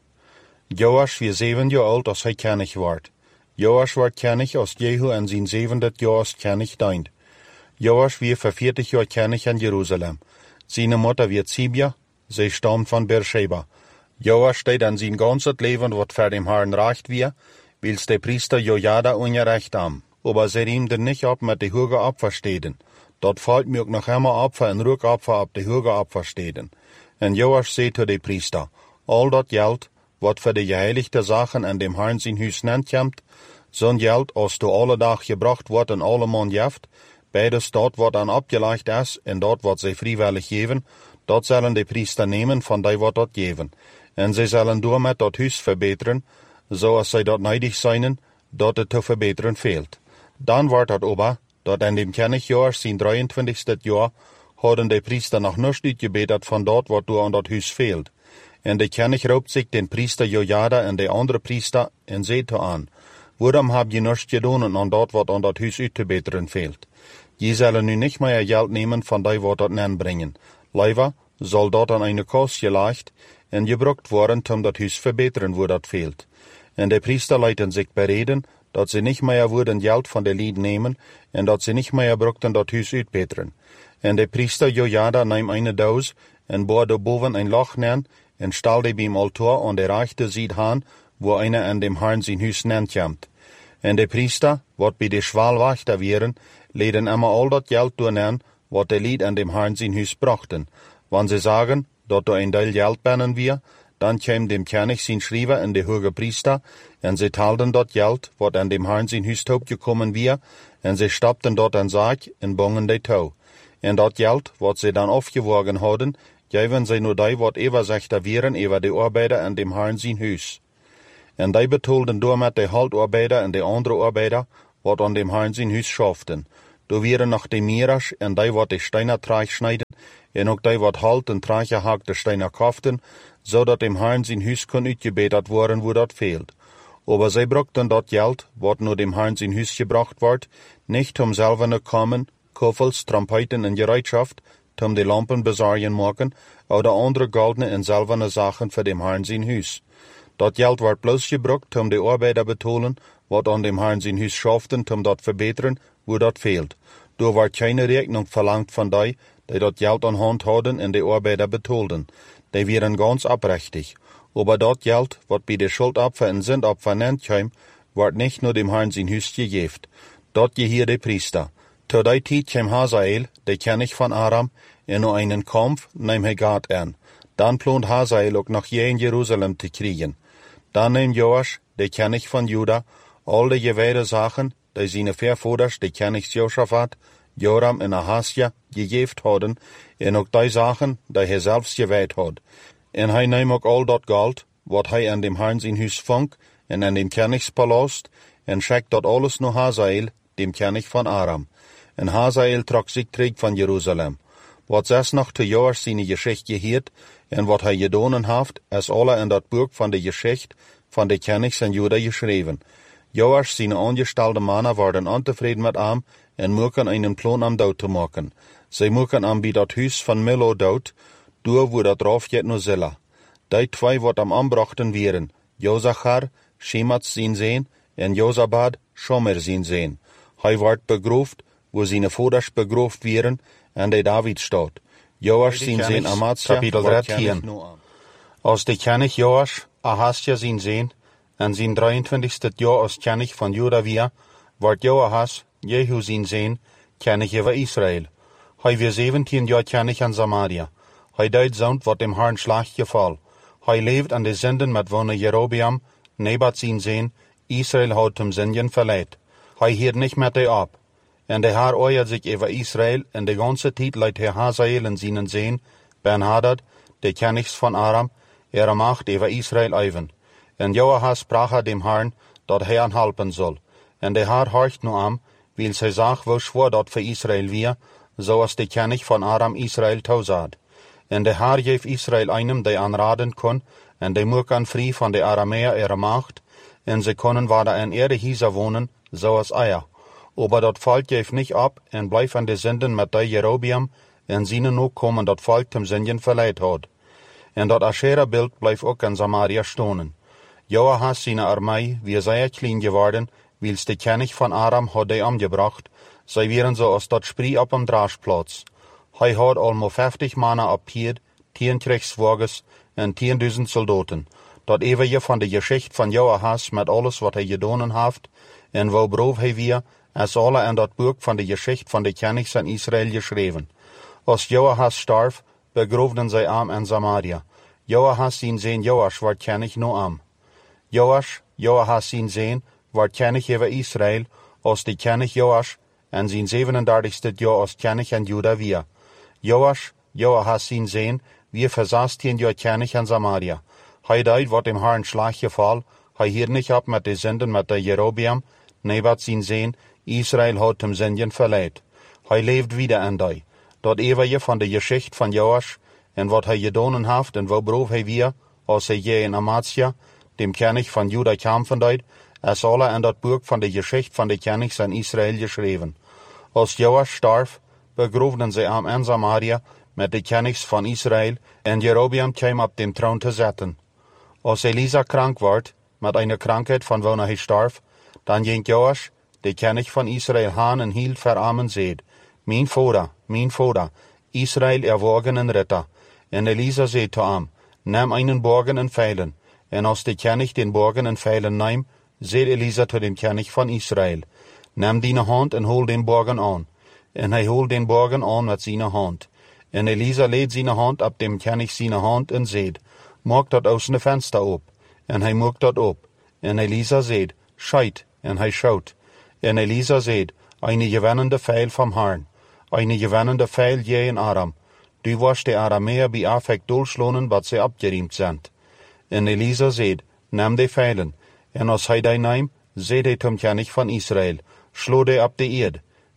Joas was 7 jaar oud als hij koning werd. Joas werd koning als Jehu en zijn 7e jaar als koning diend. Joas was voor 40 jaar koning in Jeruzalem. Zijn moeder werd Sibia, zij stamt van Beersheba. Joas deed aan zijn ganzes leven wat voor dem Herrn recht was, wils de priester Jojada ongerecht am. Aber zij riemden niet op met de hoge opversteden. Dat volk moet nog immer opfer en rookopfer op de hoge opversteden. En Joas zei tot de priester, al dat geld, wat voor de geheiligde zaken en dem Herrn zijn huis nent komt, zo'n geld als door alle dag gebracht wordt en alle man jeft, beides dat wat aan opgelegd is en dat wat zij vrijwillig geven, dat zullen de priester nemen van die wat dat geven. En zij zullen door met dat huis verbeteren, zoals zij dat neidig zijn, dat het te verbeteren veelt. Dan wordt het oba, dat in dem Koningjaar zijn 23ste jaar, hadden de priester nog niets uitgebeterd van dat wat door aan dat huis veelt. En de koning roept zich den priester Jojada en de andere priester en zei te aan, waarom heb je niets gedaan aan dat wat aan dat huis uit te beteren veelt? Je zullen nu niet meer geld nemen van die wat dat nenbrengen. Liever zal dat aan een kast gelegd en gebruikt worden om dat huis verbeteren waar dat veelt. En de priester lieten zich bereden, dat ze niet meer worden geld van de lied nemen en dat ze niet meer gebruikten dat huis uitbeteren. En de priester Jojada nam een doos en boorde boven een lach neer en stelde bij hem altaar aan de rechte zijde aan, waar einer aan dem Herrn zijn huis nent komt. En de priester, wat bij de schwaalwachter waren, leden immer al dat geld doornemen, wat de lied aan dem Herrn zijn huis brachten. Wanneer ze zagen, dat er een deel geld binnen was, dan kwam dem König zijn schrijver en de hoge priester, en ze taalden dat geld, wat aan dem Herrn zijn huis gekomen was, en ze stapten dat aan zaak en bongen de touw. En dat geld, wat ze dan afgewogen hadden, gaven zij naar die wat overzichter waren over de arbeider en dem Herrn zijn huis. En die betaalden door met de houtarbeider en de andere arbeider, wat aan dem Herrn zijn huis schaften. wieren nog de miera's en die wat de steiner traag snijden, en ook die wat halt en traagje haak de steiner kaften, zodat dem Herrn zijn huis kon uitgebeterd worden wo dat fehlt. Aber zij brukten dat geld, wat nu dem Herrn zijn huis gebracht wordt, niet om zelf te komen, koffels, trompeiten en gereedschaft, om de lampen bezorgen maken, of de andere goldene en zilverne zaken voor dem Herrn zijn huis. Dat geld wordt bloos gebruikt om de arbeider betolen, wat aan dem Herrn zijn huis schaften, om dat verbeteren, wo dat fehlt. Door wordt geen rekening verlangt van die dat geld aan hand hadden en de arbeider betolden. Die waren ganz oprechtig. Aber dat geld, wat bij de schuldopfer en zendopfer nennt kwam, wordt niet naar dem Herrn zijn huis gegeven. Dat gehier de priester. Tot die tijd kwam Hazael, de koning van Aram, en nu einen Kampf neem hij gaat aan. Dan plant Hazael ook nog je in Jeruzalem te krijgen. Dan neemt Joas, de koning van Juda, al de gewijde zaken, die zijn voorvoerders, de konings Josaphat, Joram en Ahasja, gegeven hadden, en ook die zaken, die hij zelfs gewijd had. En hij neemt ook al dat geld, wat hij aan dem Herrn zijn huis vond, en aan dem koningspalast, en schickt dat alles naar Hazael, dem koning van Aram. En Hazael trok zich terug van Jeruzalem. Wat zes nog te Joas zijn geschichte geheerd, en wat hij gedaan heeft, is alle in dat boek van de geschichte van de konings en Juda geschreven. Joas zijn aangestelde mannen worden ontevreden met hem, en moeken einen plan om dood te maken. Zij moeken hem bij dat huis van Millo dood, door wo dat raaf jet naar Zilla. Die twee wat hem aanbrachten waren, Jozachar, Shemat zijn zoon, en Jozabad, Shomer zijn zoon. Hij werd begroefd, wo zijn voeders begroefd waren, en de David staat. Joas zijn zoon Amatsja, kapitel 13. Als de koning Joas, Ahasja zijn zoon, en zijn 23ste jaar als koning van Juda weer, wordt Joahas, Jehu zijn zoon, koning over Israël. Hij was 17 jaar koning aan Samaria. Hij deed zo'n wat dem Herrn slag geval. Hij leeft aan de zinden met wonen Jerobeam, Nebat zijn zoon, Israël had hem zinden verleid. Hij hield niet met hij op. En de Herr oeiert zich over Israël, en de ganze tijd leidt hij Hazael en zijn zoon, Ben-Hadad, de konings van Aram, macht over Israël even. En Joahas sprach dem Herrn, dat hij aan helpen zal. En de Herr horcht nu aan, wil zij zag wo schwor dat voor Israël weer, zoals de koning van Aram Israël toezad. En de Herr geeft Israël einem die aanraden kon, en die moeken vrij van de Arameer macht, en ze konden waar in Erdehiesa wonen, zoals eier. Aber dat volk geeft niet op, en blijft aan de zinden met die Jerobeam, en zien nu komen dat volk tem zinden verleid had. En dat Asherah-beeld blijft ook in Samaria stonen. Joahas zijn armee, wie zeer klein geworden, wils de koning van Aram had die omgebracht, zij waren zoals dat spree op een draagplaats. Hij had almo 50 mannen op Pied, 10 krijgswagens en 10.000 soldaten. Dat eeuwige van de geschichte van Joahas met alles wat hij gedaan heeft, en waarover hij weer, is alle in dat boek van de geschichte van de konings van Israël geschreven. Als Joahas starf, begroefden zij hem in Samaria. Joahas zijn zoon Joas wordt koning nu am. Joahas zijn zoon, wordt koning over Israël, als de koning Joas, en zijn 37ste jaar als koning in Juda weer. Joahas zijn zoon, wie voor 16 jaar koning in Samaria. Hij deed wat dem Herrn slag geval, hij hield niet op met de zinden met de Jerobeam, Nebat zijn zoon, Israël had hem zinden verleid. Hij leeft wieder in die. Dat eeuwige van de geschichte van Joas, en wat hij gedaan heeft, en waarover hij weer, als hij je in Amatsja, dem koning van Juda kampen deed, is alle in dat boek van de geschichte van de konings in Israël geschreven. Als Joas starf, begroefden zij hem in Samaria met de konings van Israël, en Jerobeam kwam op dem troon te zetten. Als Elisa krank wordt, met een krankheid van wanneer hij starf, dan ging Joas, de koning van Israël, haan en hield voor hem en zeid, mijn vader, Israël erwogen en ritter. En Elisa zei te hem, neem einen borgen en veilen. En als de koning den borgen en veilen neemt, zei Elisa tot dem koning van Israël, neem die hand en hol den borgen aan. En hij hol den borgen aan met zijn hand. En Elisa leed zijn hand op dem koning zijn hand en zeid, maak dat aus een venster op. En hij maakt dat op. En Elisa zeid, scheit. En hij schoot. En Elisa zeid, eine gewennende veil van Herrn, eine gewennende veil je in Aram. Du was de Arameer bij Afek doelslonen wat ze opgeriemd zijn. En Elisa zeid, neem de veilen. En als hij die neemt, zeid hij tom koning van Israël, slo de op de eerd.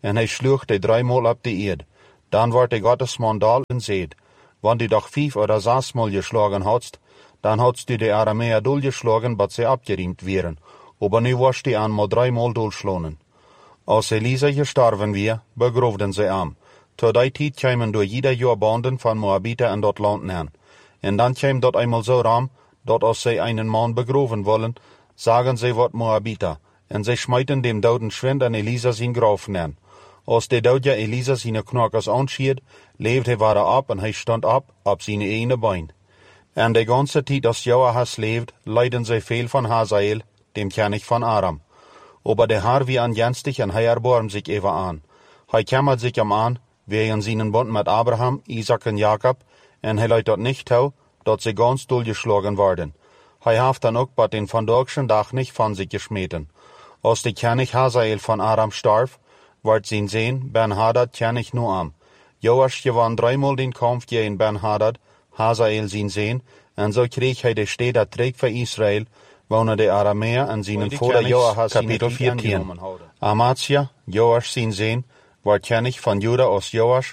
en hij sloeg de 3 maal op de eerd. Dan wordt de Gottesman dal en zeed, want die doch 5 oder 6 maal geschlagen hadst, dan hadst du de Arameer doelgeslagen, wat zij abgeriemd wären, aber nu was die aan maar 3 maal doelschlonen. Als Elisa gestorven weer, begroefden zij hem. Tot die tijd kwamen door ieder jaar banden van Moabiten in dat land neer. En dan kwam dat eenmaal zo ram, dat als zij einen man begroeven willen, zagen zij wat Moabiter, en zij smijten dem doden schwind en Elisa zijn graf neer. Als de dood Elisa zijn knokkers aanschiet, leefde hij weer op en hij stond op zijn ene bein. En de ganze tijd als Joahas leeft, leiden zij veel van Hazael, dem koning van Aram. Aber de Herr wie angenstig en hij erbarmt zich even aan. Hij kümmert zich aan, wegen zijn bond met Abraham, Isaac en Jacob, en hij leidt dat niet toe, dat ze ganz doelgeslagen worden. Hij heeft dan ook bij den vandaagschen dag niet van zich gesmeten. Als de koning Hazael van Aram starf, wordt zijn zoon Ben-Hadad koning Noam. Joash gewann 3 maal den kampf tegen Ben-Hadad, Hazael zijn zoon, en zo kreeg hij de steden terug voor Israël, wonen de Arameer en zijn vader Joahas kapitel 14. Amatsja, Joash zijn zoon, wordt koning van Juda als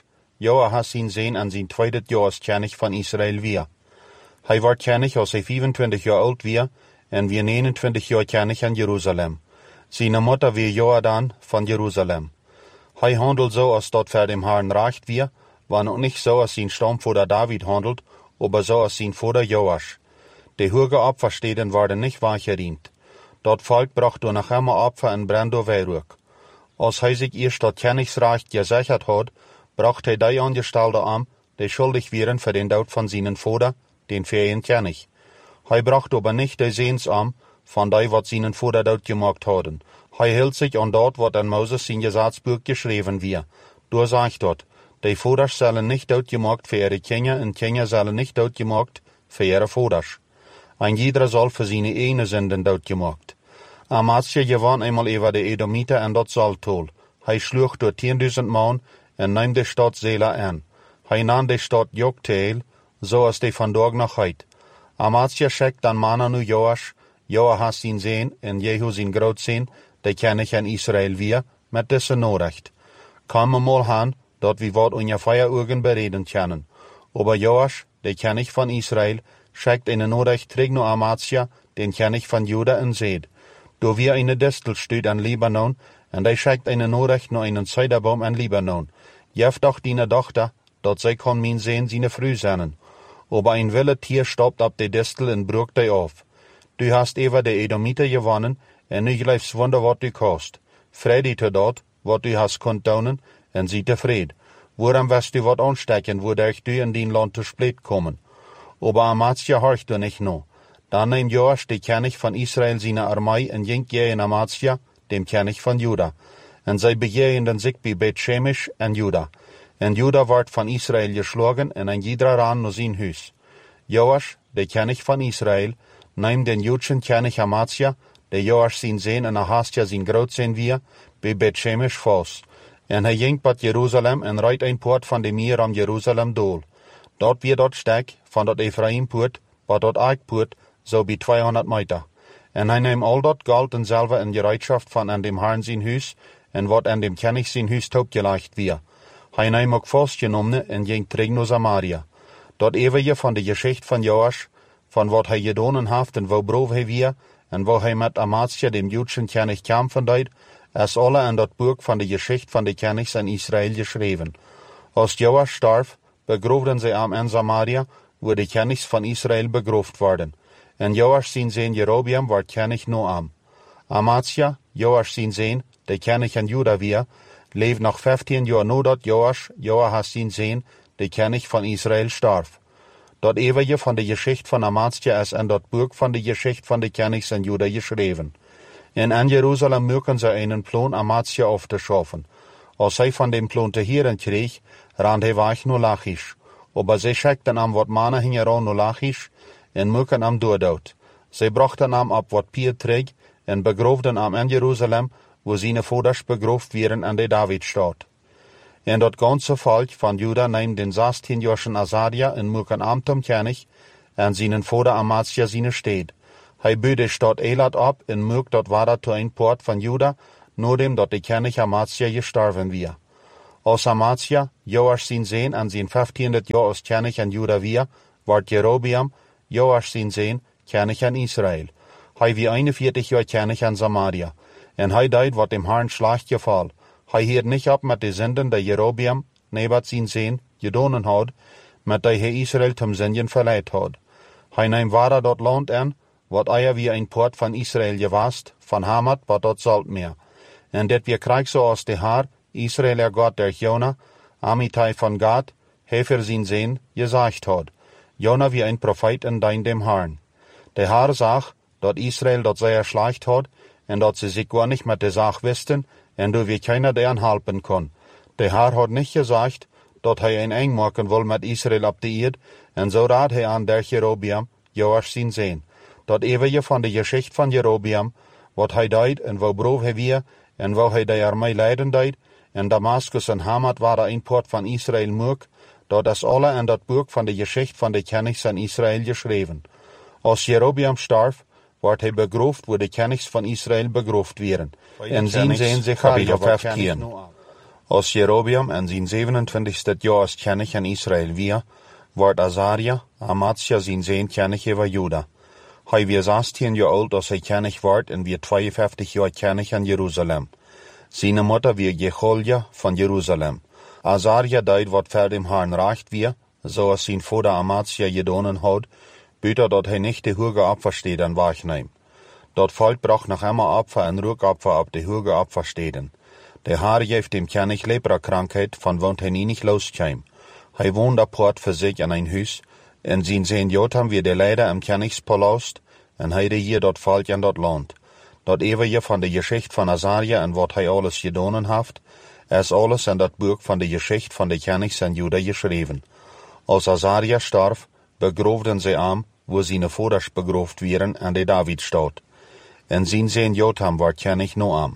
Joahas zijn zoon en zijn tweede jaar als koning van Israël weer. Hij wordt koning als hij 25 jaar oud weer en weer 29 jaar koning in Jeruzalem. Zijn moeder weer Joadan van Jeruzalem. Hij handelt zo als dat voor dem Herrn recht weer, maar nog niet zo als zijn stamvader David handelt, aber zo als zijn vader Joash. De hoge Opfersteden worden niet weggeriemt. Dat volk bracht door nog immer Opfer en brand door wierook. Als hij zich eerst dat koningsrecht gezegd had, bracht hij die aangestelden aan, die schuldig waren voor den dood van zijn vader, den vijand koning. Hij bracht aber niet de zeens aan, van die wat zijn vader dood gemaakt hadden. Hij hield zich aan dat wat in Moses zijn gesetzboek geschreven weer. Door zegt dat, de vaders zullen niet doodgemaakt voor ihre kinderen en kinderen zullen niet doodgemaakt voor ihre vaders. En ieder zal voor zijn ene zinden doodgemaakt. Amatsja gewann eenmaal over de Edomiten en dat zaltol. Hij sloeg door 10.000 man en nam de stad Zela aan. Hij nam de stad Jokteel, zoals de vandaag nog heet. Amatsja schickt dan mannen nu Joahas zijn zoon en Jehu zijn grootzoon, de koning in Israël weer, met deze nodig. Kom mal aan, dat we wat ongeveer ogen bereden kunnen. Aber Joash, de koning van Israël, schickt een nodig terug naar Amatsja, den koning van Juda, en zeed. Door weer een distel stuurt in Libanon, en hij schickt een nodig naar een zijderboom in Libanon. Jef doch die dochter, dat zij kan mijn zoon zijn vrouw zijn. Aber een wilde tier stopt op de distel en broekt die af. Du hast even de Edomiten gewonnen, en nu gelijfs wonder wat du kost. Vrede te dat, wat du hast kunt doen, en zie tevreden. Waarom wist du wat aansteken, waardoor du in die land te split komen? Aber Amatsja horcht du nicht no. Dan neemt Joash, de koning van Israël, zijn armee en ging in Amatsja, dem koning van Juda. En zij begegenden zich bij Bet-Shemesh en Juda. En Juda wordt van Israël geslagen en een ieder ran naar zijn huis. Joash, de koning van Israël, neemt den Joodschen koning Amatsja, de Joash zijn zoon en Ahasja zijn grootzoon weer, bij Bet-Shemesh vast. En hij ging tot Jeruzalem en rijdt een poort van de meer om Jeruzalem door. Dat weer dat stek van dat Ephraimpoort, wat dat Eikpoort, zo bij 200 meter. En hij neemt al dat geld en zilver en gereedschap van aan dem Herrn zijn huis, en wat aan dem koning zijn huis opgelegd weer. Hij neemt ook vastgenomen en ging terug naar Samaria. Dat eeuwige van de geschichte van Joash, van wat hij gedaan heeft en waar brood hij weer, en waar hij met Amatsja dem Joodschen koning kampen deed, is alle in dat boek van de geschichte van de konings in Israël geschreven. Als Joash starf, begroefden zij hem in Samaria, waar de konings van Israël begroefd worden. En Joash zijn zoon Jerobeam wordt koning Noam. Amatsja, Joash zijn zoon, de koning in Juda weer, leeft nog 15 jaar nadat Joahas zijn zoon, de koning van Israël, starf. Dat eeuwige van de geschichte van Amatsja is in dat boek van de geschichte van de konings in Juda geschreven. En in Jeruzalem maken ze een plan Amatsja af te schaffen. Als hij van dem plan te horen kreeg, rand hij weg naar Lachish. Aber zij schickten hem wat mannen hingen naar Lachish en maken hem dood. Zij brachten hem op wat pier terug en begroefden hem in Jeruzalem, waar zijn vaders begroefd werden in de Davidstad. En dat ganze volk van Juda neemt den 16-jarige Azaria en maken hem tot koning, en zijn vader Amatsja zijn stad. Hij bouwt de stad Elat op en maakt dat water tot een poort van Juda, noordem dat de kennig Amatia gestorven weer. Als Amatia, Joas zijn zeen en zijn 1500 jaar als kennig aan Juda weer, wordt Jerobeam, Joas zijn zeen, kennig aan Israël. Hij wie 41 jaar kennig aan Samaria. En hij deed wat dem Herrn slecht geval. Hij hield niet op met de zinden die Jerobeam, Nebat zijn zeen, gedonen had, met die hij Israël ten zinden verleid had. Hij neemt waar dat land aan, wat eier wie een poort van Israël gewast, van Hamat wat dat zalt meer. En dit weer krijg zoals de Heer, Israël God der Jona, Amitai van God, hefer zijn zeen, gezegd had. Jona wie een profeet en dien dem Herrn. De Heer zag, dat Israël dat zeer slecht had, en dat ze zich gar niet met de zaak wisten, en door wie keiner deren helpen kon. De Heer had niet gezegd, dat hij een eind maken wil met Israël op de eerd, en zo raad hij aan der Jerobeam, Joas zijn zeen. Dat eeuwige van de geschichte van Jerobeam, wat hij deed en wou brood hij weer, en wou hij de armee leiden deed, en Damascus en Hamat waren een poort van Israël moek, dat is alle en dat boek van de geschichte van de kennis van Israël geschreven. Als Jerobeam starf, wordt hij begroefd waar de kennis van Israël begroefd werden. En zien zijn Zecharia wordt kennis. Als Jerobeam en zijn 27ste jaar als kennis aan Israël weer, wordt Azaria, Amatia zijn zeen kennis over Juda. Hij weer 16 jaar oud als hij kennis wordt en weer 52 jaar kennis aan Jeruzalem. Zijn moeder weer Jecholja van Jeruzalem. Azaria deed wat voor dem Herrn recht weer, zoals zijn vader Amatia gedonen had, buiten dat hij niet de hoge opfersteden wegneemt. Dat volk bracht nog immer Opfer en rookopfer op de hoge opfersteden. De Heer geeft dem kennis lepra-krankheid, van woont hij niet loskwam. Hij woont apart voor zich in een huis, en zijn Jotam weer de leider im kennispalast, en hij hier dat volk in dat land. Dat eeuwige van de geschichte van Azaria en wat hij alles gedonen heeft, is alles in dat boek van de geschichte van de kennis en Juda geschreven. Als Azaria starf, begroefden ze hem, waar zijn vaders begroefd werden en de Davidstad. En zijn Jotam wordt kennis no am.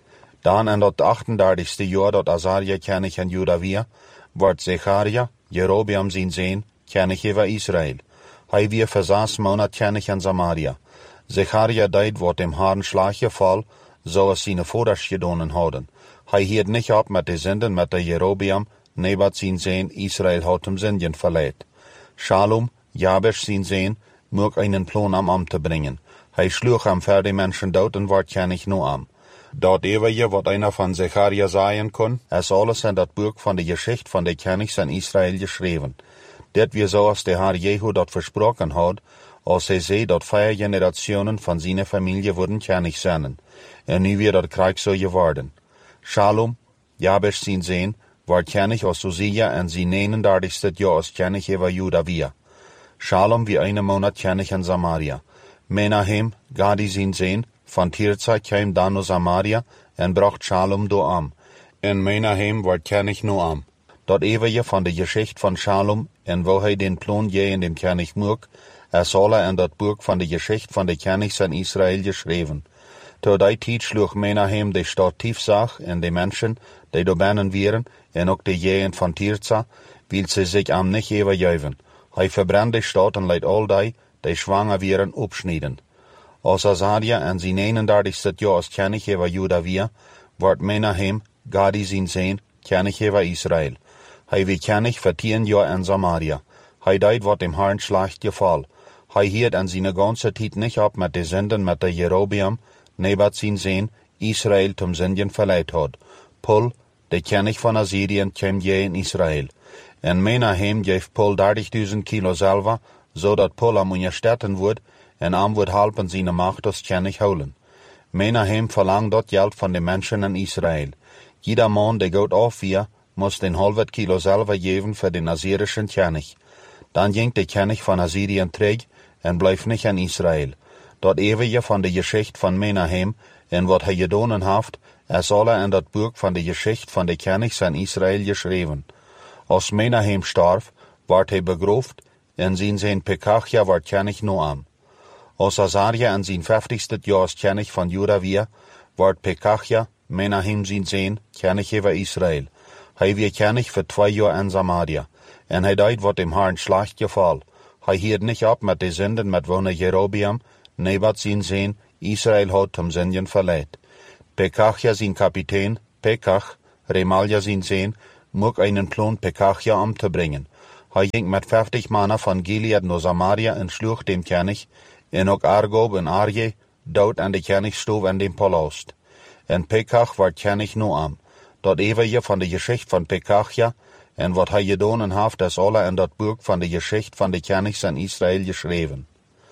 Dan in dat 38ste jaar dat Azaria kennis en Juda weer, wordt Zecharia, Jerobeam zijn, kennis over Israël. Hij weer voor 6 maanden kennis aan Samaria. Zecharia deed wat dem Herrn slecht geval, zoals zijn vaders gedonen hadden. Hij hield niet op met de zinden met de Jerobeam, Nebat zijn Israël had hem zinden verleid. Shalom, Jabes zijn, mocht een plan am te brengen. Hij sloeg hem voor de mensen dood en wordt kennis no am. Dat eeuwige wat einer van Zecharia zeggen kon, is alles in dat boek van de geschichte van de kennis aan Israël geschreven. Dit weer zoals de Heer Jehu dat versproken had, als hij zei dat 4 generationen van zijn familie worden kennis zijn. En nu weer dat krijg zo geworden. Shalom, Jabes zijn, wordt kennis als Uzia en zijn 39ste jaar als kennis over Juda weer. Shalom wie 1 maand kennis in Samaria. Menahem, Gadi zijn, van Tirza kwam dan naar Samaria en bracht Shalom door am. En Menahem wordt kennis no am. Dat eeuwige van de geschichte van Shalom en waar hij den plan je in dem kennis moek, is alle in dat boek van de geschichte van de kennis aan Israël geschreven. Tot die tijd sloeg Menahem de stad Tifzach en de mensen die door binnen waren en ook de jeen van Tirza, wil ze zich am niet overgeven. Hij verbrandt de stad en leidt al die zwanger waren opsnijden. Als Azaria en zijn 31ste jaar als kennis over Juda weer, wordt Menahem, Gadi zijn, kennis over Israël. Hij wie kennis voor 10 jaar in Samaria. Hij deed wat dem Herrn slecht geval. Hij hield in zijn ganze tijd niet op met de zinden met de Jerobeam, Nebat zijn, Israël zum zinden verleid had. Pul, de kennis van Assyrien, kwam je in Israël. En Menahem geeft Pul 30.000 kilo zilver, zodat Pul am onderstetten wordt, en am wordt helpen zijn macht als kennis houden. Menahem verlangt dat geld van de mensen in Israël. Jeder man die goed afvier, moest een halve kilo zilver geven voor de Assyrische kennis. Dan ging de kennis van Assyrien terug en blijft niet in Israël. Dat eeuwige van de geschichte van Menahem en wat hij gedonen heeft, is alle in dat boek van de geschichte van de kennis aan Israël geschreven. Als Menahem starf, wordt hij begroefd en zijn Pekachia wordt kennis no am. Als Azaria in zijn 50ste jaar als kennis van Juda weer, wordt Pekachia, Menahem zijn, kennis over Israël. Hij weer kennis voor 2 jaar in Samaria. En hij deed wat dem Herrn slecht geval. Hij hield niet op met de zinden met wonen Jerobeam, Nebat zijn, Israël had hem zinden verleid. Pekachia zijn kapitein, Pekach, Remalja zijn zoon, mocht einen plan Pekachia om te brengen. Hij ging met 50 mannen van Gilead naar Samaria en sloeg dem König, en ook Argob en Arje, dood aan de Königstoof en dem palast. En Pekach werd König Noam. Dat eeuwige van de geschichte van Pekachia, en wat hij gedaan heeft, is alle in dat boek van de geschichte van de Königs in Israël geschreven.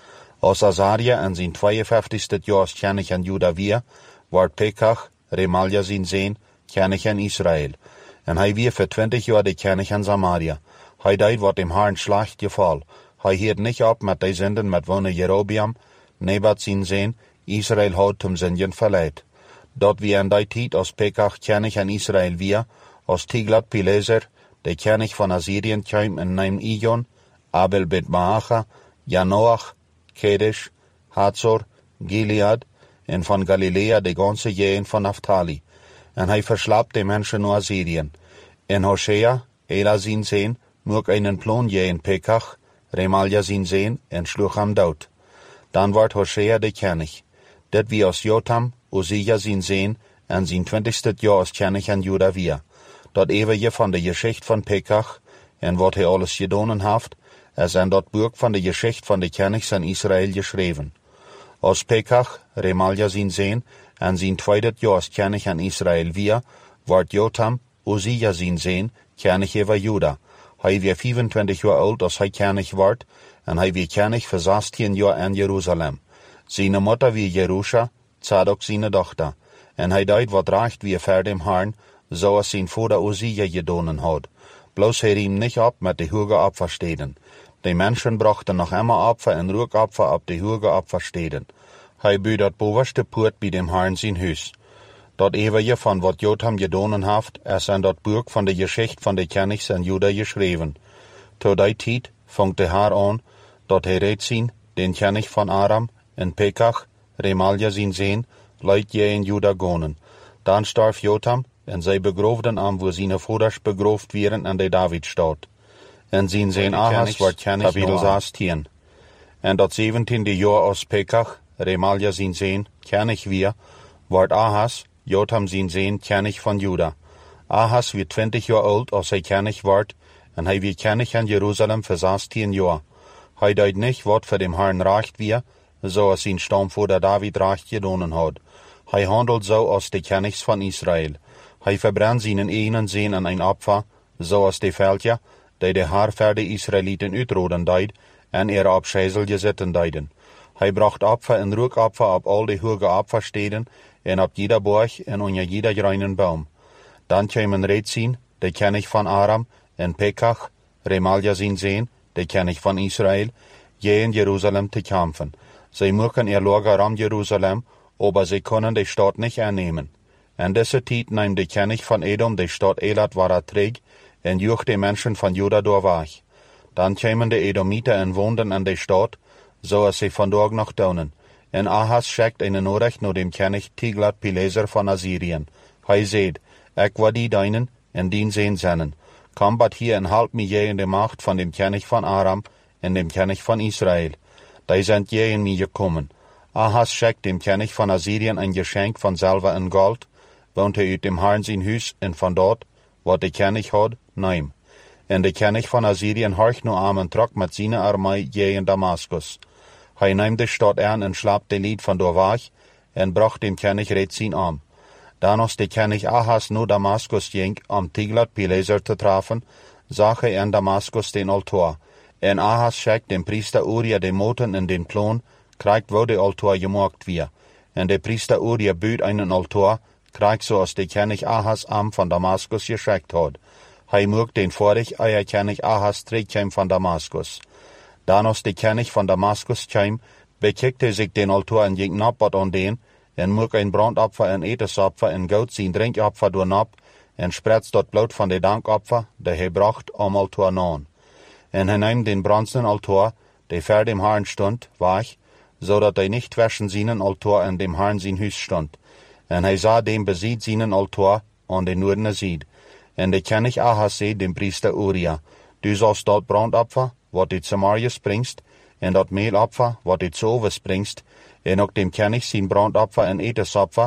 Als Azaria in zijn 52ste jaar als König in Juda weer, werd Pekach, Remalja zijn zoon, König in Israël. En hij weer voor 20 jaar de König in Samaria. Hij deed wat dem Herrn slecht geval. Hij hield niet op met de zinden met wonen Jerobeam, Nebat zijn zoon, Israël had zum zinden verleid. Dat wie in die tijd als Pekach König in Israël weer, als Tiglat-Pileser, de König van Assyrien kwam en nam Ijon, Abel bet Maacha, Janoach, Kedesh, Hazor, Gilead, en van Galilea de ganse jeen van Naphtali. En hij verslaapt de mensen naar Assyrien. En Hosea, Ela zijn zoon, mocht einen plan jeen Pekach, Remalja zijn zoon, en sloeg hem dood. Dan werd Hosea de König. Dit wie als Jotam, Uzziah zijn zoon, en zijn 20ste jaar als König in Juda weer. Dat eeuwige van de geschichte van Pekach, en wat hij alles gedaan heeft, is in dat boek van de geschichte van de Königs in Israël geschreven. Als Pekach, Remalja zijn zoon, en zijn tweede jaar als König in Israël weer, werd Jotam, Uzziah zijn zoon, König over Juda. Hij werd 25 jaar oud als hij König werd, en hij werd König voor 16 jaar in Jeruzalem. Zijn moeder wie Jerusha, Zadok zijn dochter, en hij deed wat recht weer voor dem Herrn, zoals zijn vader Uzziah gedaan had. Bloos hij riem niet op met de hoge opfersteden. De mensen brachten nog immer opfer en rookopfer op de hoge opfersteden. Hij buurde het bovenste poort bij dem Herrn zijn huis. Dat eeuwige van wat Jotam gedaan heeft, is in dat boek van de geschichte van de Königs in Juda geschreven. Tot die tijd vangt de Heer aan, dat hij reed zien, den König van Aram, en Pekach, Remalja zijn zoon, leidt je in Juda gonen. Dan starf Jotam, en zij begroofden hem waar zijn vaders begroofd werden in de Davidstad. En zijn zoon Ahas werd König kapitel 16. En dat 17e jaar als Pekach, Remalja zijn zoon, König weer, werd Ahas, Jotam zijn zoon, König van Juda. Ahas werd 20 jaar oud als hij König werd, en hij werd König in Jeruzalem voor 16 jaar. Hij deed niet wat voor dem Herrn recht weer, zoals zijn stamvader David recht gedaan had. Hij handelt zo als de Königs van Israël. Hij verbrandt zijn ene zoon in een opfer, zoals de veldje, die de Heer voor de Israëlieten uitroden deed, en er op schijzel gezeten deden. Hij bracht opfer en rookopfer op al de hoge opfersteden, en op jeder borg en onder jeder reinen boom. Dan kwamen Rezin, de König van Aram, en Pekach, Remalja zijn zoon, de König van Israël, je in Jeruzalem te kampen. Zij mochten er lager om Jeruzalem, aber zij konden de stad niet aannemen. En deze tijd nam de König van Edom de stad Elat waar terug, en joeg de mensen van Juda door weg. Dan kwamen de Edomieten en woonden in de stad, zoals ze vandaag nog doen. En Ahas schickt een nodig naar dem König Tiglat-Pileser van Assyrien. Hij zei, ik wil die deinen en dien zijn zinnen. Kom bat hier en help me je in de macht van dem König van Aram en dem König van Israël. Die zijn je in mij gekomen. Ahas schickt dem König van Assyrien een geschenk van zilver en gold, want hij uit dem Herrn zijn huis en van dat, wat de König had, neem. En de König van Assyrien horcht nu aan en trok met zijn armee je in Damaskus. Hij nam de stad aan en slaap de lied van door weg, en bracht dem König Rezin aan. Dan als de König Ahas naar Damaskus ging om Tiglat-Pileser te treffen, zag hij in Damaskus den altaar. En Ahas schickt dem priester Uria de moten in den plan, krijgt wo de altaar gemaakt weer. En de priester Uria buurt einen altaar, krijgt zoals de König Ahas am van Damaskus geschickt had. Hij mocht den vorig eier König Ahas terugkwam van Damaskus. Dan als de König van Damaskus kwam, bekijkte zich den altaar en ging nabat aan den, en mocht een brandopfer en etensopfer en goud zijn drinkopfer door nap, en spretst dat bloed van de dankopfer, dat hij bracht om altaar aan. En hij nam den bronzen altaar, die voor dem Herrn stond, weg, zodat hij niet tussen zijn altaar en dem Herrn zijn huis stond. En hij zag dem bezit zijn altaar aan de noordene zijde. En de König Ahas zei dem priester Uria, du zalst dat brandopfer, wat uit Samaria springst, en dat meelopfer, wat uit Sove springst, en ook dem König zijn brandopfer en etensopfer,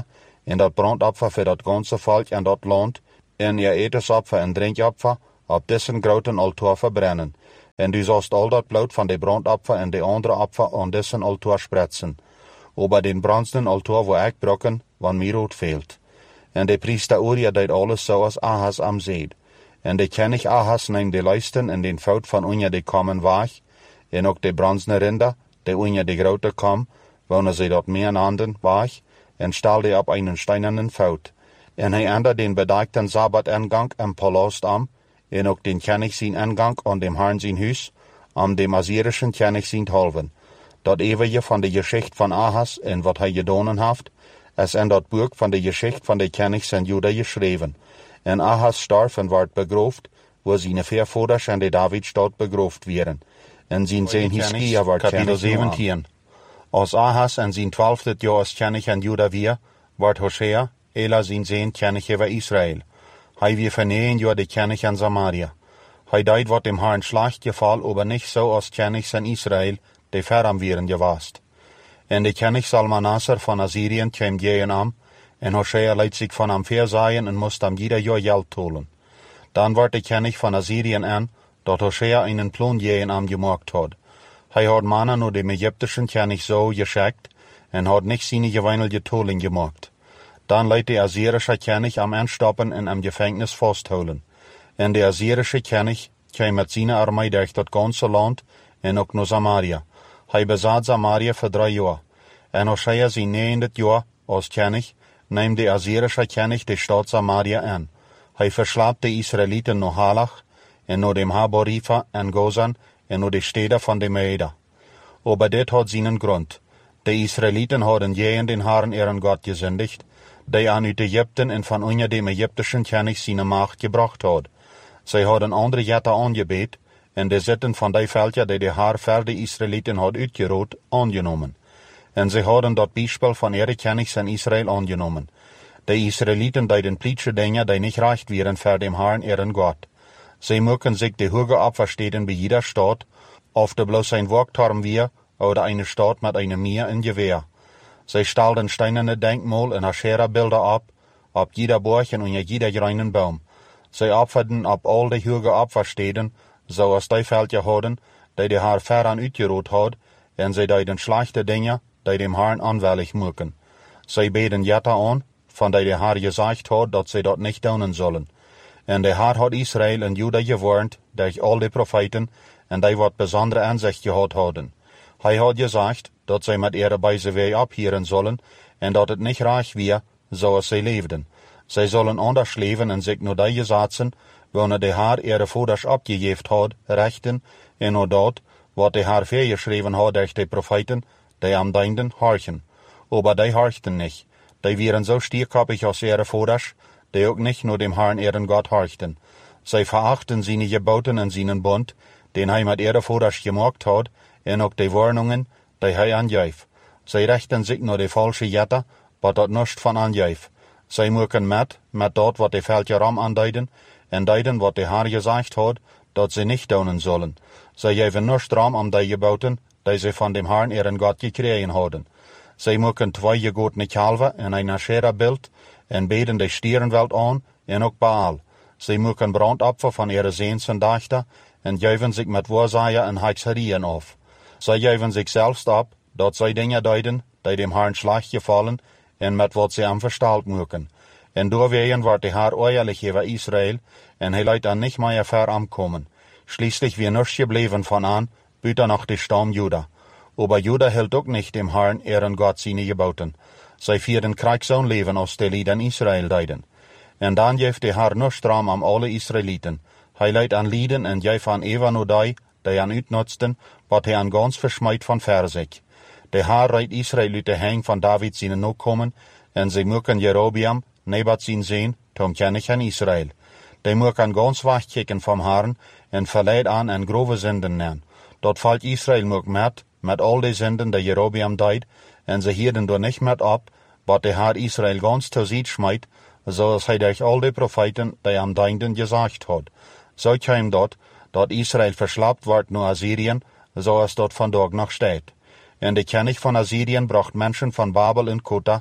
en dat brandoffer voor dat ganse volk en dat land, en etensoffer en drinkoffer op dessen groten altaar verbrennen. En du zalst al dat bloed van de brandoffer en de andere offer aan dessen altaar spretsen. Over den brandenden altaar wo ik brokken, van Mirot fehlt. En de priester Uria deed alles zoals Ahas am zeed. En de koning Ahas neemt de lijsten en den fout van onder de kammen weg, en ook de brandende rinder, de onder de grote kam, wonen ze dat meer handen weg, en stelde op een steinernen fout. En hij ändert den bedekten Sabbatingang en palast am, en ook den koning zijn ingang aan dem Herrn zijn huis, am dem Assyrischen koning zijn halven. Dat eeuwige van de geschicht van Ahas en wat hij gedaan heeft, is in dat boek van de geschicht van de konings in Juda geschreven. En Ahas starf en werd begroofd, waar zijn voorvaders in de Davidstad begroofd werden. En zijn Hiskia werd kapitel 17. Als Ahas en zijn 12e jaar als koning in Juda weer, werd Hosea, Ela zijn koning over Israël. Hij weer voor 9 jaar de koning in Samaria. Hij deed wat dem Herrn slecht geval, aber niet zo als konings in Israël, de verram werden geweest. En de koning Salmanasser van Assyrien kwam tegen hem, en Hosea liet zich van hem verzaaien en moest hem ieder jaar geld tolen. Dan werd de koning van Assyrien aan, dat Hosea een plan tegen hem gemaakt had. Hij had mannen naar de Egyptische koning zo geschikt, en had niet zijn geweinige toling gemaakt. Dan liet de Assyrische koning hem aanstappen en hem gevangenis vasthouden. En de Assyrische koning kwam met zijn armee door dat ganse land, en ook naar Samaria. Hij bezat Samaria voor 3 jaar. En Hosea zijn 9e jaar als koning, neemt de Assyrische koning de stad Samaria aan. Hij verslaapt de Israëlieten naar Halach, en naar dem Haborifa en Gozan, en naar de steden van de Meida. Aber dit had zijn grond. De Israëlieten hadden tegen den Herrn ihren God gezündigt, die aan uit Egypten en van onder dem Egyptischen koning zijn macht gebracht had. Zij hadden andere jetten aangebeet, en de zitten van die veldje die de Heer voor de Israëlieten had uitgerood, aangenomen. En zij hadden dat bijspel van ihre konings in Israël aangenomen. De Israëlieten deden plietje dingen die niet recht waren voor dem Herrn ihren God. Zij mochten zich de hoge opversteden bij jeder stad, of de bloos zijn wachtturm weer, oder eine stad met een meer en geweer. Zij stelden steinerne denkmal en Asherah-beelden op jeder borg en onder jeder grünen boom. Zij opferden op al de hoge opversteden, zoals die veldje hadden, die de Heer veraan uitgerood had, en zij deden slechte dingen, die dem Herrn aanwillig maken. Zij beden jetten aan, van die de Heer gezegd had, dat zij dat niet doen zullen. En de Heer had Israël en Juda gewarnd, door al de profeten, en die wat bijzondere aanzicht gehad hadden. Hij had gezegd, dat zij met ihre bijze wee ophieren zullen, en dat het niet recht weer, zoals zij leefden. Zij zullen anders leven en zich naar die gesetzen, wanneer de Heer ihre vaders opgegeven had, rechten, en naar dat, wat de Heer vergeschreven had door de profeten, die am dienden, horchen. Aber die horchten niet. Die waren zo stierkoppig als ihre vaders, die ook niet naar dem Herrn ihren God horchten. Zij verachten zijn geboten en zijn bond, den hij met ihre vaders gemaakt had, en ook de warnungen, die hij aangeeft. Zij richten zich naar de valse jetten, wat dat nust van aangeeft. Zij maken met dat wat de veldje ram aanduiden, en duiden wat de Heer gezegd had, dat ze niet doen zullen. Zij geven nust ram aan die geboten, die ze van dem Herrn ihren God gekregen hadden. Zij maken 2 gegotene kalven en een Asherah-beeld, en beden de stierenveld aan, en ook Baal. Zij maken brandopfer van ihre zeens en dachten, en geven zich met waarzaaien en hekserieën af. Zij geven zich zelfs op, dat zij dingen duiden, die dem Herrn slecht gevallen, en met wat ze hem verstaald maken. En doorwegen wordt de Heer oorlijk over Israël, en hij leidt dan niet meer ver aankomen. Schließlich weer niets gebleven van aan, buiten nog de stam Juda. Aber Juda hield ook niet dem Herrn ihren God zijn geboten. Zij vierden krijgzoon leven als de lieden Israël deiden. En dan geeft de Heer niets raam aan alle Israëlieten. Hij leidt aan lieden en geeft aan Eva Nodai, die aan uitnutsten, wat hij aan gans versmijt van ver zich. De Heer reidt Israël uit de hang van David zijn nakomen, en zij maken Jerobeam, Nebat zijn zoon, tom koning in Israël. Die maken gans wegkijken van Herrn, en verleid aan en grove zinden aan. Dat valt Israël ook met al de zinden die Jerobeam deed, en ze hielden door niet met op, wat de Heer Israël gans terzijde smijt, zoals hij durch al de profeten die hem dienden gezegd had. Zo kwam dat Israël verslapt wordt naar Assyrien, zoals dat vandaag nog staat. En de koning van Assyrien bracht mensen van Babel en Kota,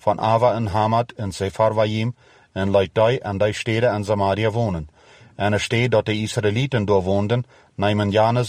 van Ava en Hamad en Sepharvaim en laat die aan die steden en Samaria wonen. En er steekt dat de Israëlieten door woonden, nemen jane